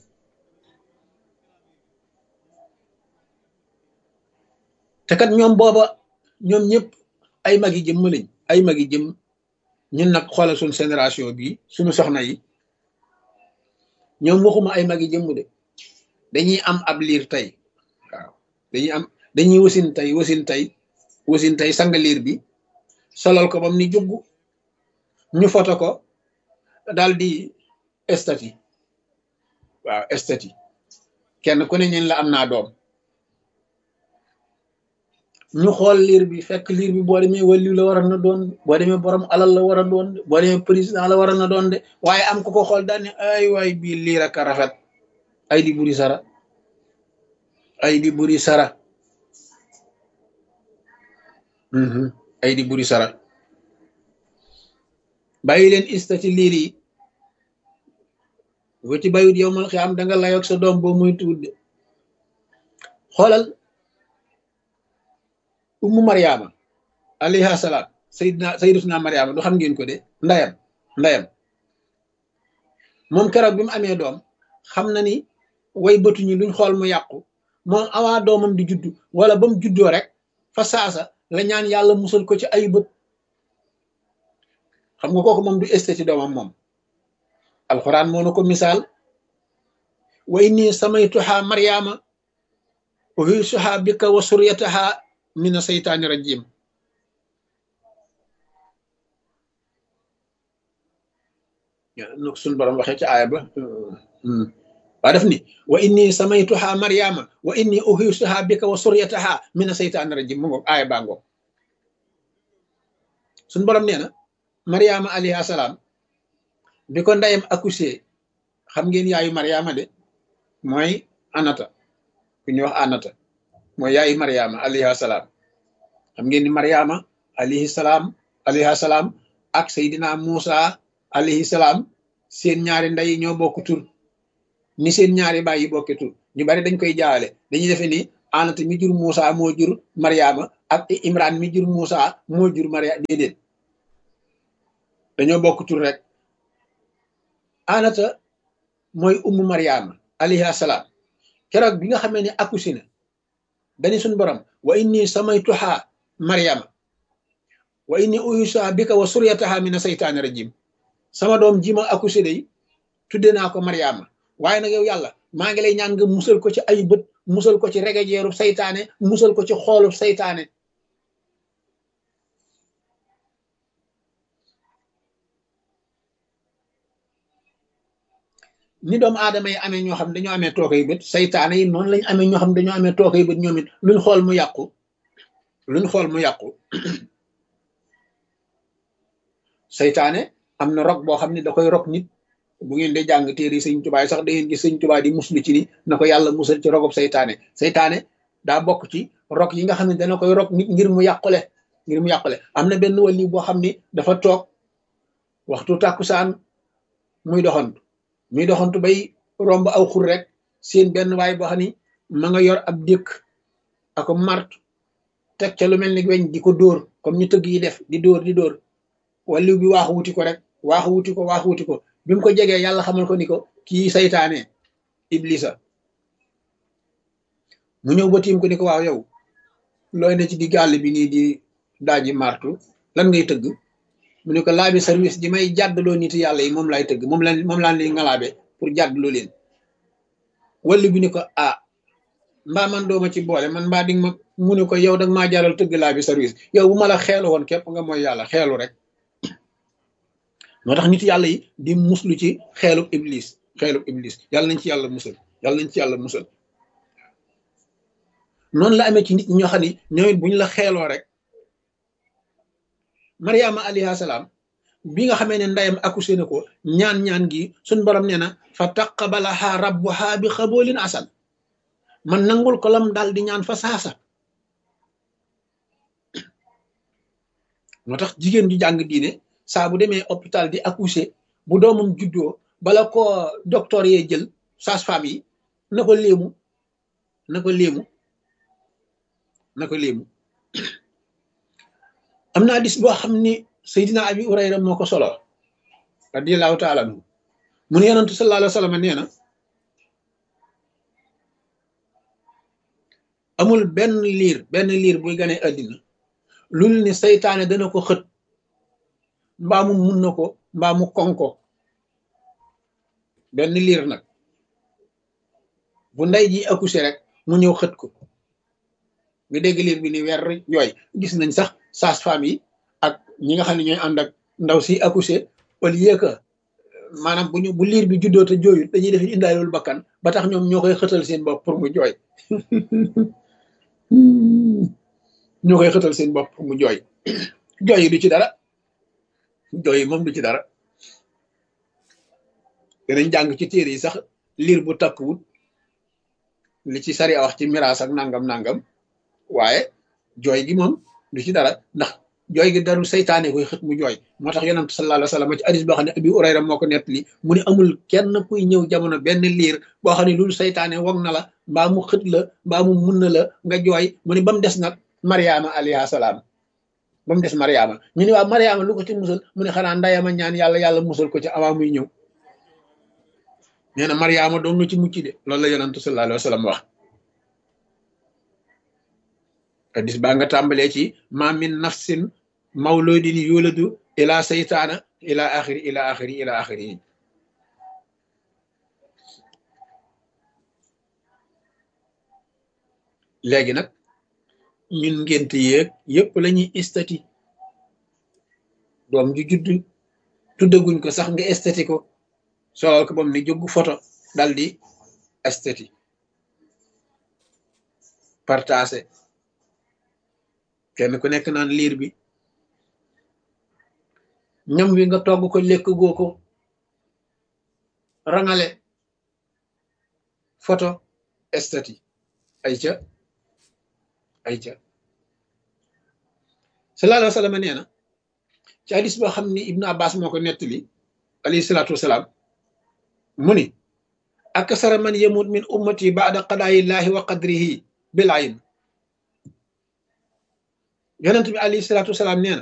te kat ñoom booba ñoom ñëpp ay magi jëmm lañ ay magi jëmm ñun nag xoolal suñu génération bii suñu soxna yi ñoom waxuma ay magi jëmm de dañuy am ab liir tey waaw dañuy am dañuy wasin tey wasin tey wasin tey sang liir bi solal ko bam ni jugg ñu foto ko daal di estati waaw estati kenn ku ne ñeen la am naa doom ñu xool liir bi fekk liir bi boo demee waliyu la war a na doon boo demee borom alal la war a doon de boo demee président la war a na doon de waaye am ko ko xool daal ne ay waay bii liir ak a rafet ay di buri sara ay di buri sara ay di buri sara bàyyi leen istati liir yi boo ci bayut yow mal xiyaam da nga layoog sa doom boo muy tuut de xoolal ummu mariama alayha salaam sayyidina sayyidatuna mariama du xam ngeen ko de ndayam ndayam moom keroog bi mu amee doom xam na ni way bëtuñu luñ xool mu yàqu moom avant doomam di juddu wala ba mu juddoo rek fa saasa la ñaan yàlla musal ko ci ay bët xam nga kooku moom du estati doomam moom alquran moo na ko misaal wa inni samaytuha mariama uhisuha bika wa suryataha mina seytaani rajim nu suñ borom waxee ci aaya ba waa def ni wa inni samaytuha mariama wa inni uhisuha bika wa suryataha mina seytaani rajim mu ngoog aaya baa ngoog suñ borom nee na mariama alayhi salaam bi ko ndeyam accouché xam ngeen yaayu mariama de mooy anata ku ñuy wax anata mooy yaayu mariama alayhi salaam xam ngeen ni mariama alayhi salaam alayhi salaam ak seydina Muusa alayhi salaam seen ñaari ndey ñoo bokk tur ni seen ñaari baay yi bokk tur ñu bari dañ koy jaawale dañuy defe ni anata mi jur Muusa moo jur mariama ak imran mi jur Muusa moo jur mariama déedéet dañoo bokk tur rek anata mooy ummu mariama alayha salaam keroog bi nga xamee ne accouché na dani suñ borom wa inni samaytuha mariama wa inni uyusa bika wa suryataha mina seytaani rajim sama doom ji ma accouché day tudde naa ko mariama waaye nag yow yàlla maa ngi lay ñaan nga musal ko ci ay bët musal ko ci regejeerub saytaane musal ko ci xoolub saytaane ni doomu aadama yi amee ñoo xam dañoo amee tookay bët saytaane yi noonu lañ amee ñoo xam dañoo amee tookay bët ñoom it luñ xool mu yàqu luñ xool mu yàqu saytaane am na rok boo xam ne da koy rok nit bu ngeen de jàng téere sëñ Tuubaa sax da ngeen gis sëñ Tuubaa di muslu ci ni na ko yàlla musal ci rogob saytaane saytaane daa bokk ci rok yi nga xam ne dana koy rok nit ngir mu yàqule ngir mu yàqule am na benn wàlli boo xam ni dafa toog waxtu tàkkusaan muy doxantu muy doxantu bay romb aw xur rek seen benn waay boo xam ni ma nga yor ab dékk ako mart teg ca lu mel ni weñ di ko dóor comme ñu tëgg yi def di dóor di dóor wàlliw bi waaxu wuti ko rek waaxu wuti ko waaxu wuti ko bi mu ko jegee yàlla xamal ko ni ko kii saytaane iblisa mu ñëw ba tiim ko ni ko waaw yow looy ne ci di gàll bi nii di daaji martu lan ngay tëgg mu ne ko laabi service di may jàddaloo nit yàlla yi moom laay tëgg moom la moom laa leen ngalaabe pour jàddaloo leen walli bi ni ko ah mbaa man dooma ci boole man mbaa dinga ma mu ne ko yow dag maa jaral tëgg laabi service yow bu ma la xeelu woon képp nga mooy yàlla xeelu rek moo tax nit yàlla yi di muslu ci xeelub iblis xeelub iblis yàlla nañ ci yàlla musal yàlla nañ ci yàlla musal noonu la amee ci nit ñoo xam ne ñoom it bu ñu la xeeloo rek mariama alayha salaam bi nga xamee ne ndeyam accouché na ko ñaan-ñaan gi suñ borom nee na fa taqabalaha rabbuha bi xaboolin asan man nangul ko lam daal di ñaan fa saasa moo tax jigéen ju jàng diine saa bu demee hôpital di accouché bu doomam juddoo bala ko docteur yee jël sage-femme yi na ko léemu na ko léemu na ko léemu am naa dis boo xam ni Seydina Abi Hurayra moo ko solo radiyallahu taala anhu mu ne yonentu sallallahu alayhi wa sallam nee na amul benn liir benn liir buy gane àddina lul ni seytaane dana ko xët mbaa mu mun na ko mbaa mu konko benn liir nag bu ndey ji accouché rek mu ñëw xët ko nga dégg liir bi ni weer yooy gis nañ sax sage-femme yi ak ñi nga xam ne ñooy ànd ak ndaw si accouché au lieu que maanaam bu ñu bu liir bi juddoo te jooyut dañuy def indaalul bakkan ba tax ñoom ñoo koy xëtal seen bopp pour mu jooy ñoo koy xëtal seen bopp pour mu jooy jooy yi du ci dara jooy yi moom du ci dara danañ jàng ci téere yi sax liir bu takkuwut li ci sari a wax ci miraas ak nangam nangam waaye jooy gi moom du ci dara ndax jooy gi daru saytaane koy xët mu jooy moo tax yonent sallallahu alayhi wa sallam ci hadis boo xam ne Abi Hurayra moo ko nettali mu ne amul kenn kuy ñëw jamono benn liir boo xam ne loolu saytaane wog na la mbaa mu xët la mbaa mu mun na la nga jooy mu ne ba mu des nag Mariama alayha salaam ba mu des Mariama ñu ne waaw Mariama lu ko ci musal mu ne xanaa ndayama ñaan yàlla yàlla musal ko ci avant muy ñëw nee na Mariama doon na ci mucc de loolu la yonent sallallahu alayhi wa sallam wax hadis baa nga tàmbalee ci ma min nafsin mawludin yuladu ila saytaana ila axiri ila axiri ila axiri léegi nag ñun ngént yéeg yépp la ñuy estati doom ju judd tuddaguñ ko sax nga estati ko solal ko bam ni jógu photo dal di estati partagé kenn ku nekk naan liir bi ñam wi nga togg ko lekk goo ko rangale photo estati ay ca ay ca sallallahu alayhi wa sallam nee na ci hadis boo xam ni Ibnu Abbas moo ko nettali alayhi salaatu wasalaam mu ni akasara man yamut min ummati baada qadaayillahi wa qadrihi bil ayn yonent bi alayhi salaatu wasalaam nee na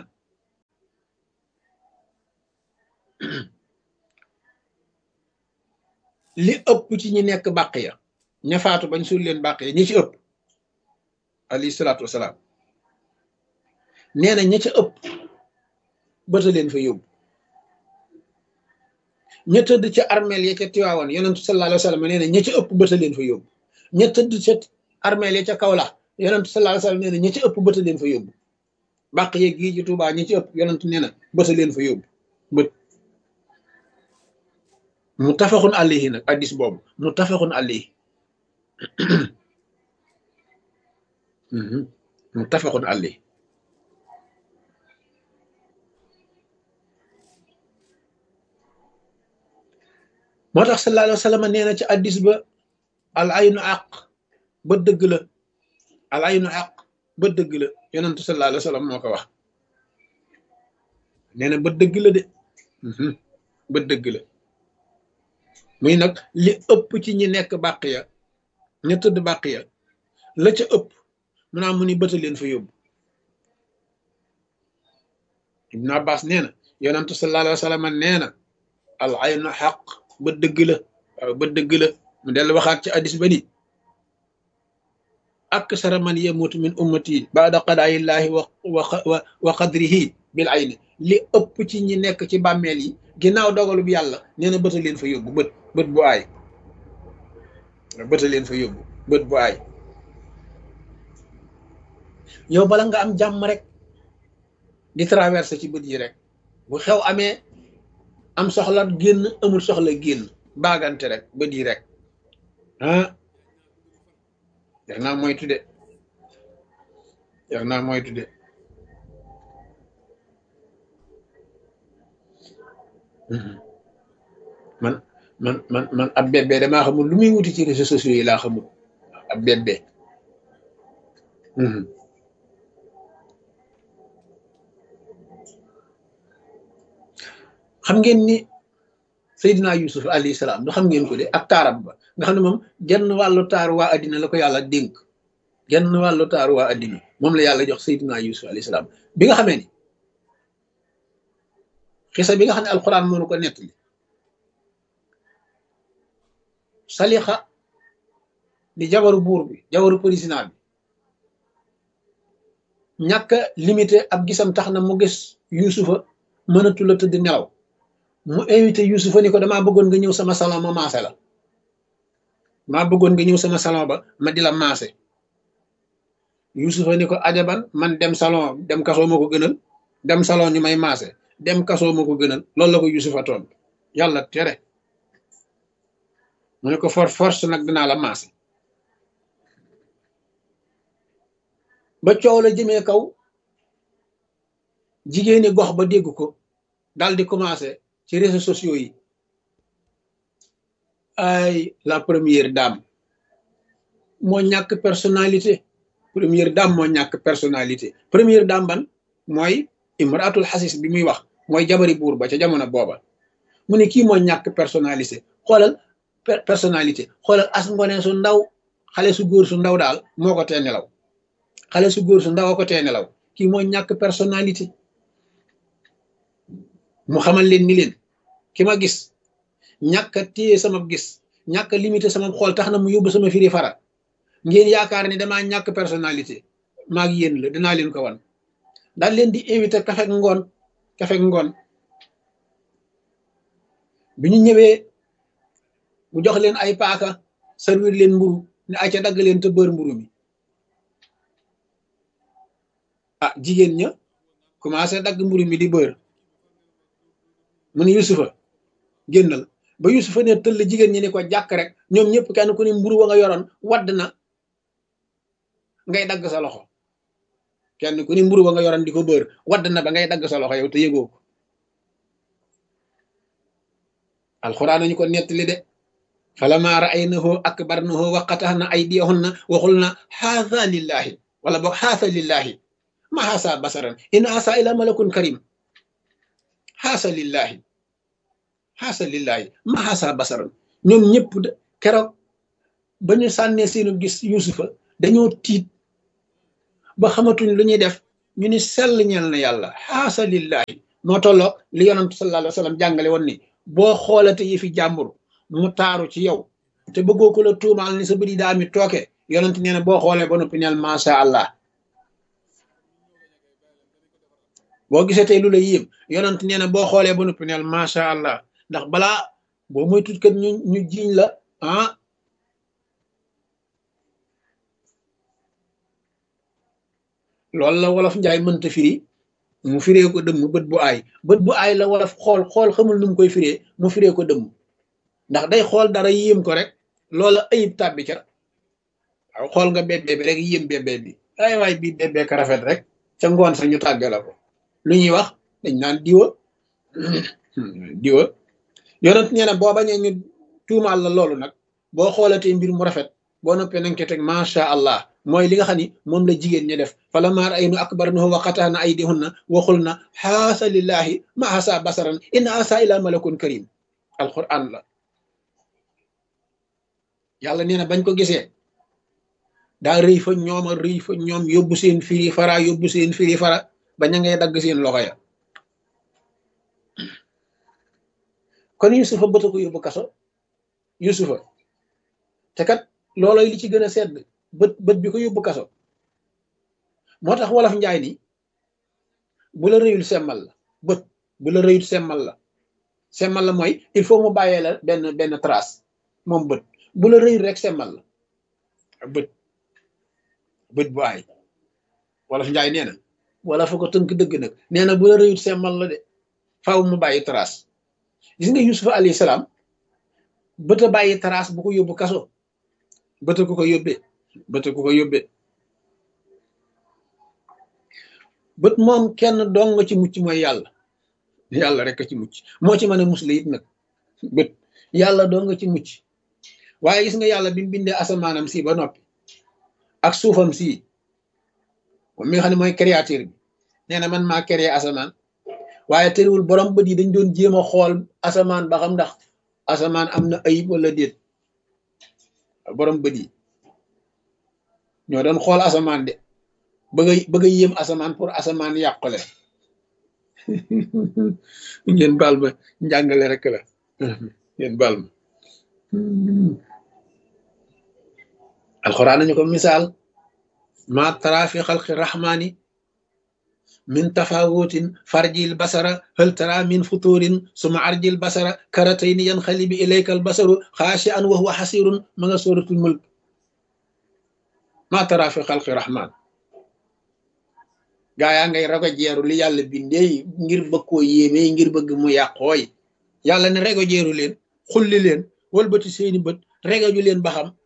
li ëpp ci ñi nekk bàq ya ña faatu bañ suul leen bàq ya ñi ci ëpp alayhi salaatu wasalaam nee na ña ca ëpp bëta leen fa yóbbu ña tëdd ca armeel ya ca Tiwaawan yonentu sallallahu alayhi wa sallam nee na ña ca ëpp bëta leen fa yóbbu ña tëdd ca armeel ya ca Kawlax yonentu sallallahu alayhi wa sallam nee na ña ca ëpp bëta leen fa yóbbu bàq yeeg gii ci Tuubaa ñi ci ëpp yonentu nee na bëta leen fa yóbbu bët muttafaqun alayhi nag addis boobu muttafaqun alayhi muttafaqun alayhi moo tax sallallahu alayhi wa sallam nee na ci addis ba al aynu aq ba dëgg la al aynu aq ba dëgg la yonentu sallallahu alayhi wa sallam moo ko wax nee na ba dëgg la de ba dëgg la muy nag li ëpp ci ñi nekk bàq ya ña tëdd bàq ya la ca ëpp mu naa mu ni bëta leen fa yóbbu Ibn Abbas nee na yonentu sallallahu alayhi wa sallam nee na al aynu xaq ba dëgg la waaw ba dëgg la mu dellu waxaat ci addis ba ni aksara man yamutu min ummati baada qadaayillahi wa wa wa qadrihi bil ayni li ëpp ci ñi nekk ci bàmmeel yi ginnaaw dogalu bi yàlla nee na bëta leen fa yóbbu bët bët bu aay bëta leen fa yóbbu bët bu aay yow bala nga am jàmm rek di traversé ci bët yi rek bu xew amee am soxla génn amul soxla génn baagante rek bët yi rek ah yax naa moytu de yax naa moytu de man man man man ab bébé damaa xamul lu muy wuti ci réseaux sociaux yi laa xamul ab bébé xam ngeen ni Seydina Yusuf alayhi salaam du xam ngeen ko de ak taaram ba nga xam ne moom genn wàllu taar waa addina la ko yàlla dénk genn wàllu taar waa addina moom la yàlla jox Seydina Yusuf alayhi salaam bi nga xamee ni xisa bi nga xam ne alquran moo nu ko nettali Salixa di jabaru buur bi jabaru président bi ñàkk a limité ab gisam tax na mu gis Yusufa mënatu la tëdd nelaw mu invité Yusufa ni ko damaa bëggoon nga ñëw sama salon ma maase la maa bëggoon nga ñëw sama salon ba ma di la maase Yusufa ni ko ajaban man dem salon dem kasoo ma ko gënal dem salon ñu may maase dem kasoo ma ko gënal loolu la ko Yusufa toon yàlla tere mu ne ko for force nag dinaa la maase ba coow la jëmee kaw jigéeni gox ba dégg ko dal di commencé ci réseaux sociaux yi ay la première dame moo ñàkk personnalité première dame moo ñàkk personnalité première dame ban mooy imraatul xasis bi muy wax mooy jabari buur ba ca jamono booba mu ne kii moo ñàkk personnalité xoolal personnalité xoolal as ngone su ndaw xale su góor su ndaw daal moo ko tee nelaw xale su góor su ndaw a ko tee nelaw kii moo ñàkk personnalité mu xamal leen ni leen ki ma gis ñàkk a téye sama gis ñàkk a limité sama xool tax na mu yóbbu sama firi fara ngeen yaakaar ni damaa ñàkk personnalité maag yéen la dinaa leen ko wan daal leen di invité kafek ngoon kafek ngoon bi ñu ñëwee mu jox leen ay paaka servir leen mburu ne ay ca dagg leen te bër mburu mi ah jigéen ña commencé dagg mburu mi di bër mu ne Yusufa génnal ba Yusufa ne tëll jigéen ñi ni ko jàkk rek ñoom ñëpp kenn ku ne mburu wa nga yoroon wadd na ngay dagg sa loxo kenn ku ne mburu wa nga yoroon di ko bër wadd na ba ngay dagg sa loxo yow te yëgoo ko alxuraan nañu ko nettali de falammaa ra'aynahu akbarnahu wa qata'na aydiyahunna wa qulna haadha lillahi wala boog haadha lillahi ma haasa basaran in haasa ila malakun karim haasa lillahi haasa lillahi ma haasa basaran ñoom ñëpp de keroog ba ñu sànnee seenu gis Yusufa dañoo tiit ba xamatuñ lu ñuy def ñu ni sell ñeel na yàlla haasa lillahi moo tolloog li yonantu sallallahu alayhi wa sallam jàngale woon ni boo xoolate yi fi jàmbur mu taaru ci yow te bëggoo ko la tuumaal ni sa bëri daa mi tooke yonent nee na boo xoolee ba noppi neel macha allah boo gisee tey lu la yéem yonent nee na boo xoolee ba noppi neel macha allah ndax balaa boo muy tut kat ñu ñu jiiñ la ah loolu la wolof njaay mënta firi mu firee ko dëmm bët bu aay bët bu aay la wolof xool xool xamul nu mu koy firee mu firee ko dëmm ndax day xool dara yéem ko rek loola ayib tàbbi ca waaw xool nga bébé bi rek yéem bébé bi ay waay bii bébé ka rafet rek ca ngoon sa ñu tàgge la ko lu ñuy wax dañ naan diwa diwa yonent nee na boo bañee ñu tuumaal la loolu nag boo xoolatee mbir mu rafet boo noppee nañ ko teg macha allah mooy li nga xam ni moom la jigéen ñi def fala maar ay nu akbar nahu wa qataana aydihunna waxul na xaasa lillahi ma asa basaran in asa ila malakun karim alquran la yàlla nee na bañ ko gisee daa rëy fa ñoom a rëy fa ñoom yóbbu seen firi fara yóbbu seen firi fara ba ña ngay dagg seen loxo ya kon yusufa bëta ko yóbbu kaso yusufa te kat looloy li ci gën a sedd bët bët bi ko yóbbu kaso moo tax wolof njaay ni bu la rëyul semmal la bët bu la rëyul semmal la semmal la mooy il faut mu bàyyee la benn benn trace moom bët bu la rëyul rek semmal la bët bët bu aay wolof njaay nee na wala fa ko tënk dëgg nag nee na bu la rëyul semmal la de faaw mu bàyyi trace gis nga yusufa alayhi salaam bët a bàyyi trace bu ko yóbbu kaso bët ku ko yóbbee bët ku ko yóbbee bët moom kenn dong nga ci mucc mooy yàlla yàlla rek a ci mucc moo ci mën a musle it nag bët yàlla dong nga ci mucc waaye gis nga yàlla bi mu bindee asamaanam si ba noppi ak suufam si moom mi nga xam ne mooy créateur bi nee na man maa créé asamaan waaye terewul borom bët yi dañ doon jéem a xool asamaan ba xam ndax asamaan am na ayib wala déet borom bët yi ñoo doon xool asamaan de bëgg a bëgg a yéem asamaan pour asamaan yàqule ngeen baal ma njàngale rek la ngeen baal ma alxuraan nañu ko misaal ma tara fi xalqi rahmaani min tafawutin farjil basara hal tara min futurin suma arjil basara karatayni yanxalibi ilayka al basaru xaashi an wa huwa xasirun ma nga suratul mulk ma tara fi xalqi rahman gaa yaa ngay rago jeeru li yàlla bindee ngir bëgg koo yéemee ngir bëgg mu yàqooy yàlla ne rego jeeru leen xulli leen walbati seeni bët regaju leen ba xam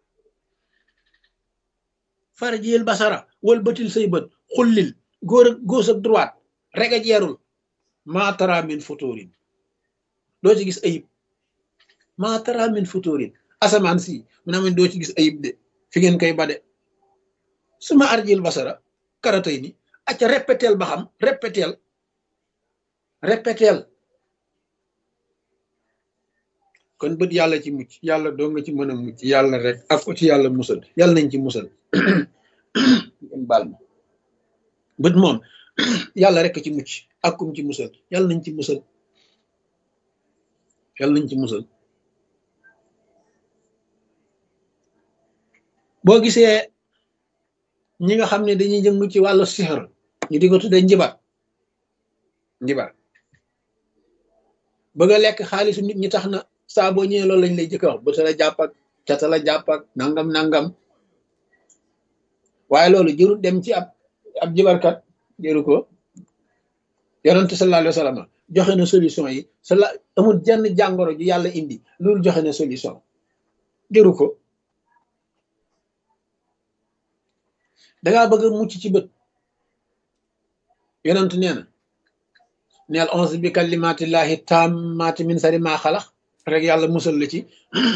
farjil basara walbatil say bët xullil góor ak gauche ak droite rega jeerul ma tara min futurin doo ci gis ayib ma tara min futurin asamaan si mu ne doo ci gis ayib de fi ngeen koy bade suma arjil basara karatay ni acca répéteel ba xam répéteel répéteel kon bët yàlla ci mucc yàlla doo nga ci mën a mucc yàlla rek ak ko ci yàlla musal yàlla nañ ci musal ngeen baal ma bët moom yàlla rek ci mucc ak kum ci musal yàlla nañ ci musal yàlla nañ ci musal boo gisee ñi nga xam ne dañuy jëngu ci wàllu sixar ñu di ko tuddee njibar njibar bëgg a lekk xaalisu nit ñi tax na saa boo ñëwee loolu lañ lay jëkk wax bëta la jàpp ak cata la jàpp ak nangam nangam waaye loolu jërul dem ci ab ab jibarkat jëru ko yonent sallallahu alayhi wa sallam joxe na solution yi sala amul jenn jàngoro ju yàlla indi loolu joxe na solution jëru ko dangaa bëgg a mucc ci bët yonent nee na neel onze bi kalimatillahi tammati min sari ma xalax rek yàlla musal la ci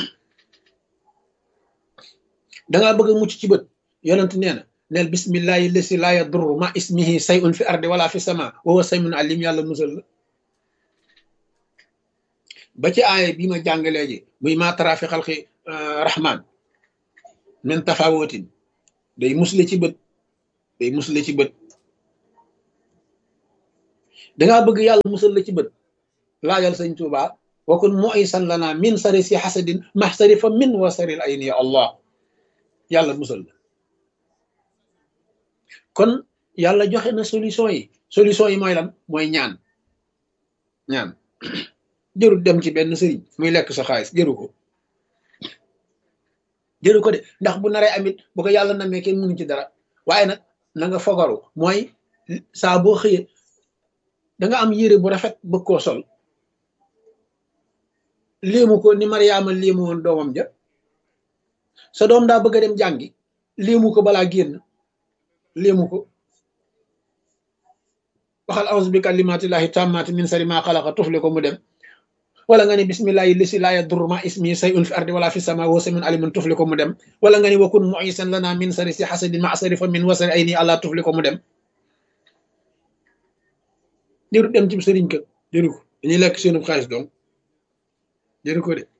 dangaa bëgg a mucc ci bët yonent nee na neel bismillahi lesi la yadurru ma ismihi sayun fi ardi wala fi sama wa huwa samiun alim yàlla musal la ba ci aaya bi ma jàngalee ji muy ma tara fi xalqi rahman min tafawotin day musle ci bët day musle ci bët dangaa bëgg yàlla musal la ci bët laajal sëñ Tuubaa wakun muisan lana min sari si xasadin maxsari fa min wasaril ay ni allah yàlla musal la kon yàlla joxe na solution yi solution yi mooy lan mooy ñaan ñaan jërul dem ci benn sëriñ muy lekk sa xaalis jëru ko jëru ko de ndax bu naree amit bu ko yàlla namee kenn mënu ci dara waaye nag na nga fogaru mooy saa boo xëyee da nga am yére bu rafet bëgg koo sol léemu ko ni Mariama léemu woon doomam ja sa doom daa bëgg a dem jàngi léemu ko balaa génn léemu ko waxal a'uuzu bi kalimaatillahi taammaati min sharri maa xalaqa tufli ko mu dem wala nga ni bismillahi lasi laa yadurru ma ismi sayun fi ardi wala fi sama wa samiun alimun tufli ko mu dem wala nga ni wakun muisan lana min sari si xasadin ma sari fa min wasari ay nii àlla tufli ko mu dem jëru dem ci sëriñ ka jëru ko dañuy lekk seenu xaalis donc jëru ko de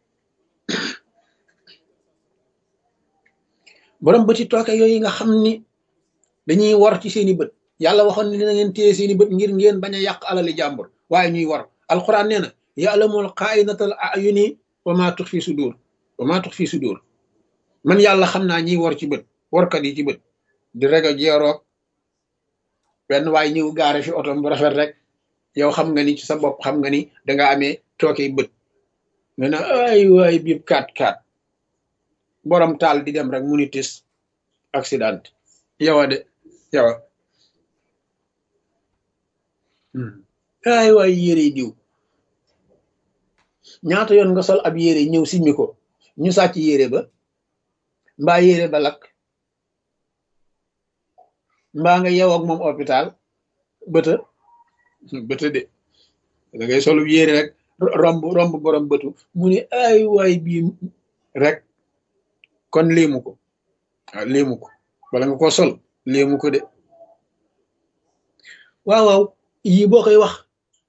borom bëti tooke yooyu nga xam ni dañuy war ci seeni bët yàlla waxoon ni na ngeen téye seeni bët ngir ngeen bañ a yàq alali jàmbur waaye ñuy war alquran nee na ya'lamul xaa'inatal a'yuni wa maa tux fi sudur wa maa tux fi sudur man yàlla xam naa ñiy war ci bët warkat yi ci bët di rego jeeroog benn waaye ñëw gaare fi otom bu rafet rek yow xam nga ni ci sa bopp xam nga ni danga amee tooke bët nga ne ay waay biib kaat kaat borom taal di dem rek mu ni tis accident yowa de yowa ay waay yére diw ñaata yoon nga sol ab yére ñëw simmi ko ñu sàcc yére ba mbaa yére ba lakk mbaa nga yew ak moom hôpital bëta bëta de da ngay solu yére rek romb romb borom bëtu mu ni ay waay bii rek kon léemu ko waaw léemu ko bala nga ko sol léemu ko de waaw waaw yii boo koy wax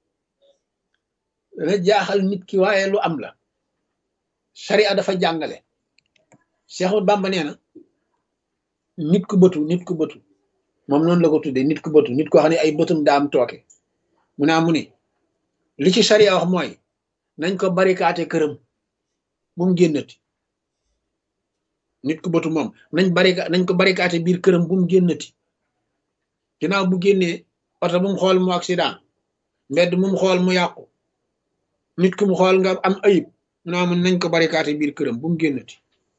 dana jaaxal nit ki waaye lu am la sharia dafa jàngale Seexul Bàmba nee na nit ku bëtu nit ku bëtu moom noonu la ko tuddee nit ku bëtu nit ko xam ne ay bëtum daam tooke mu naa mu ni li ci sharia wax mooy nañ ko barikaate këram bu mu génnati nit ku bëtu moom nañ barika nañ ko barikaate biir këram bu mu génnati ginnaaw bu génnee oto bu mu xool mu accident mbedd mu mu xool mu yàqu nit ku mu xool nga am ayib mu naa mun nañ ko barikaate biir këram bu mu génnati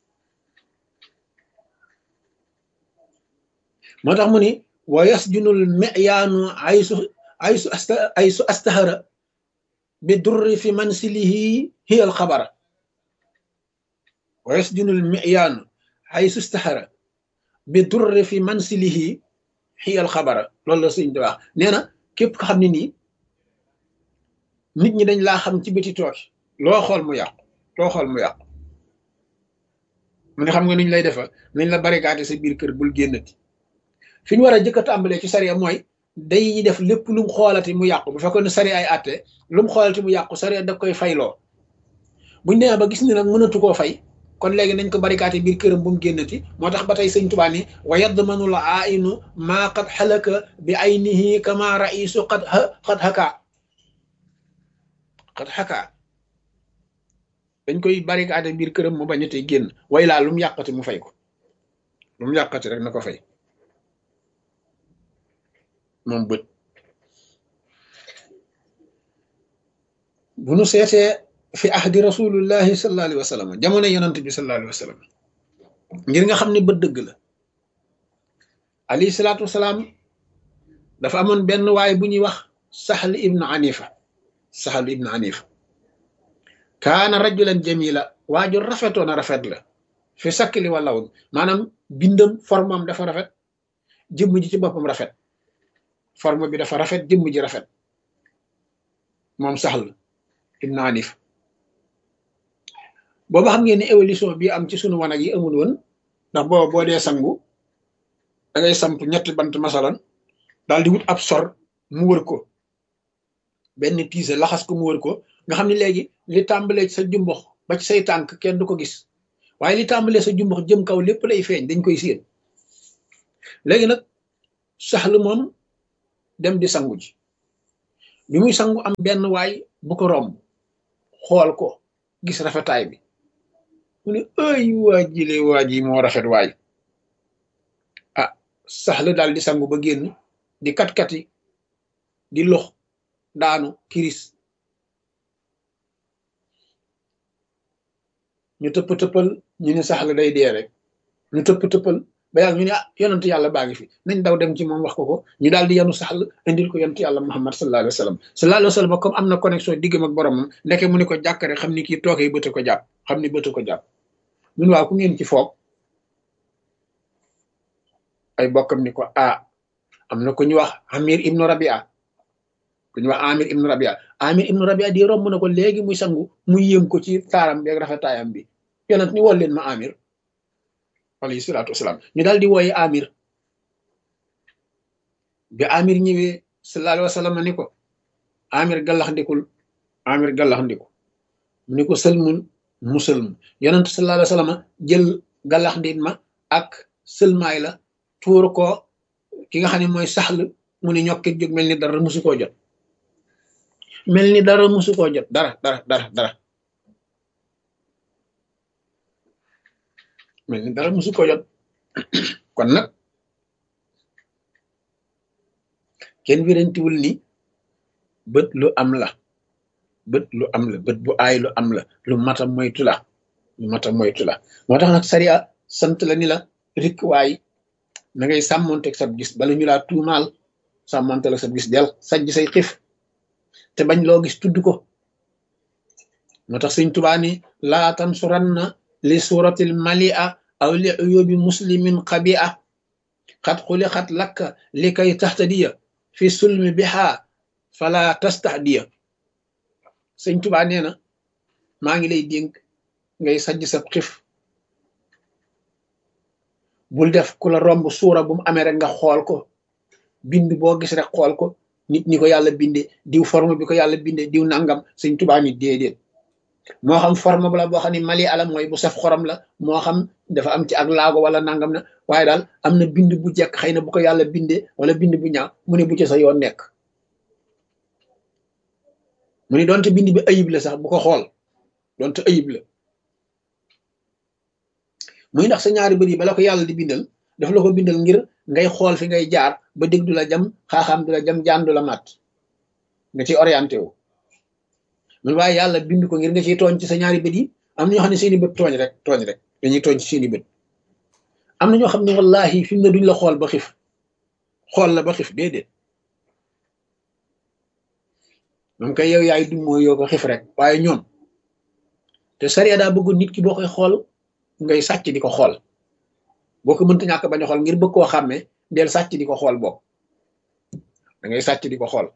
moo tax mu ni wa yasjunul mi'yaanu aysu aysu asta aysu astahara bi durri fi mansilihi hiya al xabara wa yasjunul mi'yaanu aysu astahara bi durri fi mansilihi hiya al xabara loolu la sëñ di wax nee na képp ko xam ne nii nit ñi dañ laa xam ci bëti tooke loo xool mu yàqu loo xool mu yàqu mu ne xam nga nuñ lay defa nañ la barikaate sa biir kër bul génnati fi ñu war a jëkk a tàmbalee ci sariya mooy day def lépp lu mu xoolati mu yàqu bu fekkoon ne sariya ay àtte lu mu xoolati mu yàqu sariya da koy fayloo buñ demee ba gis ni nag mënatu koo fay kon léegi nañ ko barikaate biir këram bu mu génnati moo tax ba tey sëñ Tuubaa ni wa yadmanul ainu maa qad xalaka bi aynihi kama raisu qad qad haka qad haka dañ koy barikaate biir këram mu bañatee génn way laa lu mu yàqati mu fay ko lu mu yàqati rek na ko fay moom bët bu nu seetee fi ahdi rasulullahi sallallahu alayhi wa sallam jamono yonent bi sallallahu alayhi wa sallam ngir nga xam ne bët dëgg la alayhi salaatu wasalaam dafa amoon benn waay bu ñuy wax Sahl ibn Anifa Sahl ibn Anifa kaana rajulan jamila waaju rafetoon a rafet la fi sakkili wa lawn maanaam bindam formam dafa rafet jëmm ji ci boppam rafet forme bi dafa rafet jëmm ji rafet moom Sahl ibn Anif booba xam ngeen ne évolution bi am ci sunu wanag yi amul woon ndax booba boo dee sangu da ngay samp ñetti bant masalan daal di wut ab sor mu wër ko benn tiise laxas ko mu wër ko nga xam ne léegi li tàmbalee sa jumbox ba ci say tànk kenn du ko gis waaye li tàmbalee sa jumbox jëm kaw lépp lay feeñ dañ koy séen léegi nag Sahl moom dem di sangu ji bi muy sangu am benn waay bu ko romb xool ko gis rafetaay bi mu ne ay waa jile waa ji moo rafet waay ah Sahl daal di sangu ba génn di kat-kati di lox daanu kiris ñu tëpp tëppal ñu ne Sahl day dee rek ñu tëpp tëppal ba yàgg ñu ne ah yonent yàlla baa ngi fi nañ daw dem ci moom wax ko ko ñu daal di yanu Sahl indil ko yonent yàlla Muhammad sallallahu alayhi wa sallam sallallahu alayhi wa sallam comme am na connexion diggam ak boromam ndeke mu ni ko jàkkare xam ni kii tookee bëtt ko jàpp xam ni bëtt ko jàpp mun waaw ku ngeen ci foog ay bokkam ni ko ah am na ku ñu wax Amir ibnu Rabia ku ñu wax Amir ibnu Rabia Amir ibnu Rabia di romb na ko léegi muy sangu muy yéem ko ci taaram bi ak rafetaayam bi yonent ni wol leen ma Amir alayhi salaatu wasalaam ñu daal di wooye Amir bi Amir ñëwee sallallahu alayhi wa sallam ni ko Amir gallax ndikul Amir gallax ndiku mu ni ko sëlmul mu sëlmu yonent sallallahu alayhi wa sallam jël gallax ndit ma ak sëlmaay la tuur ko ki nga xam ne mooy Sahl mu ni ñokkit jóg mel ni dara musu koo jot mel ni dara musu koo jot dara dara dara dara mel ni dara musu koo jot kon nag kenn wérantiwul ni bët lu am la bët lu am la bët bu aay lu am la lu mata moytu la lu mata moytu la moo tax nag sariya sant la ni la rikk waay na ngay sàmmonteeg sab gis bala ñu laa tuumaal sàmmonte la sab gis del sajj say xif te bañ loo gis tudd ko moo tax Sëñ Tuubaa ni laa tansuranna li suratil malia aw li uyubi muslimin xabia xat xuli xat lakka li kay taxtadiya fi sulmi biha fala tastahdiya Sëñ Tuubaa nee na maa ngi lay dénk ngay sajj sab xif bul def ku la romb suura bu mu amee rek nga xool ko bind boo gis rek xool ko nit ñi ko yàlla binde diw forme bi ko yàlla binde diw nangam Sëñ Tuubaa ni déedéet moo xam forme bu la boo xam ne mali ala mooy bu saf xorom la moo xam dafa am ci ak laago wala nangam na waaye daal am na bind bu jekk xëy na bu ko yàlla binde wala bind bu ñaaw mu ne bu ci sa yoon nekk mu ne doonte bind bi ayib la sax bu ko xool doonte ayib la muy ndax sa ñaari bët yi bala ko yàlla di bindal daf la ko bindal ngir ngay xool fi ngay jaar ba dégg du la jam xaaxaam du la jam jaan du la mat nga ci orienté wu man waaye yàlla bind ko ngir nga ciy tooñ ci sa ñaari bët yi am na ñoo xam ne seeni bët tooñ rek tooñ rek dañuy tooñ ci seeni bët am na ñoo xam ne wallahi fi mu ne duñ la xool ba xif xool la ba xif déedéet moom kay yow yaay dum mooy yoo ko xif rek waaye ñoom te sariya daa bëgg nit ki boo koy xool ngay sàcc di ko xool boo ko mënta ñàkk bañ a xool ngir bëgg koo xàmmee del sàcc di ko xool boobu da ngay sàcc di ko xool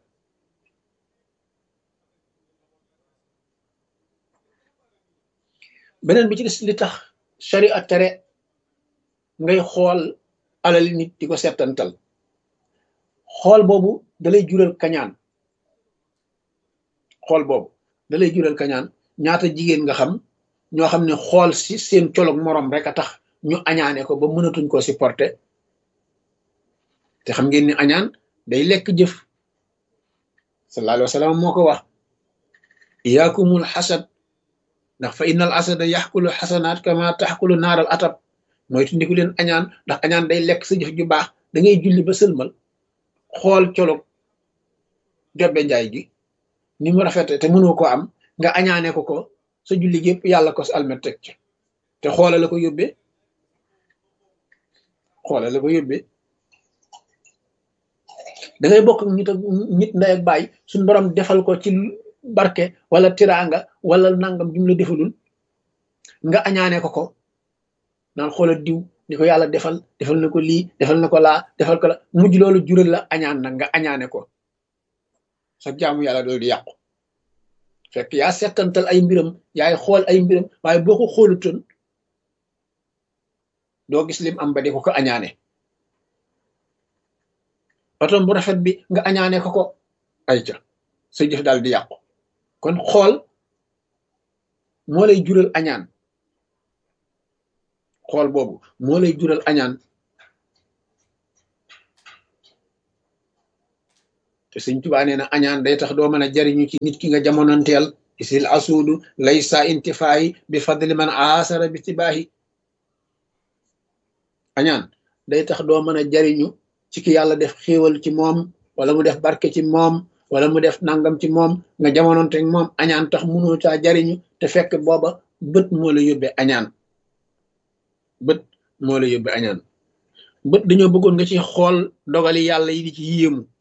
beneen bi ci des li tax sariya tere ngay xool alali nit di ko settantal xool boobu dalay jural kañaan xool boobu dalay jural kañaan ñaata jigéen nga xam ñoo xam ne xool si seen colog moroom rek a tax ñu añaane ko ba mënatuñ koo supporter te xam ngeen ni añaan day lekk jëf sallallahu alayhi wa sallam moo ko wax iyaakumul xasad ndax fa innal asada yaxkulu xasanaat kama taxkulu naaral atab mooy tundiku leen añaan ndax añaan day lekk sa jëf ju baax da ngay julli ba sëlmal xool colog jobbe njaay gi ni mu rafete te mënoo ko am nga añaane ko ko sa julli gépp yàlla ko sa almet teg ci te xoola la ko yóbbee xoola la ko yóbbee da ngay bokk ak nit ak nit ndey ak baay suñ borom defal ko ci barke wala tiraanga wala nangam jum la defalul nga añaane ko ko naan xoola diw ni ko yàlla defal defal na ko lii defal na ko laa defal ko la mujj loolu jural la añaan nag nga añaane ko sa jaamu yàlla doolu di yàqu fekk yaa settantal ay mbiram yaay xool ay mbiram waaye boo ko xoolutoon doo gis lim am ba di ko ko añaane otom bu rafet bi nga añaane ko ko ay ca sa jëf daal di yàqu kon xool moo lay jural añaan xool boobu moo lay jural añaan te Sëñ Tuubaa nee na añaan day tax doo mën a jariñu ci nit ki nga jamonanteel isil asuudu laysa intifaayi bi fadli man aasara bi tibaahi. añaan day tax doo mën a jariñu ci ki yàlla def xéewal ci moom wala mu def barke ci moom wala mu def nangam ci moom nga jamonoonte moom añaan tax mënoo caa jariñu te fekk booba bët moo la yóbbee añaan bët moo la yóbbee añaan bët dañoo bëggoon nga ci xool dogali yàlla yi di ci yéemu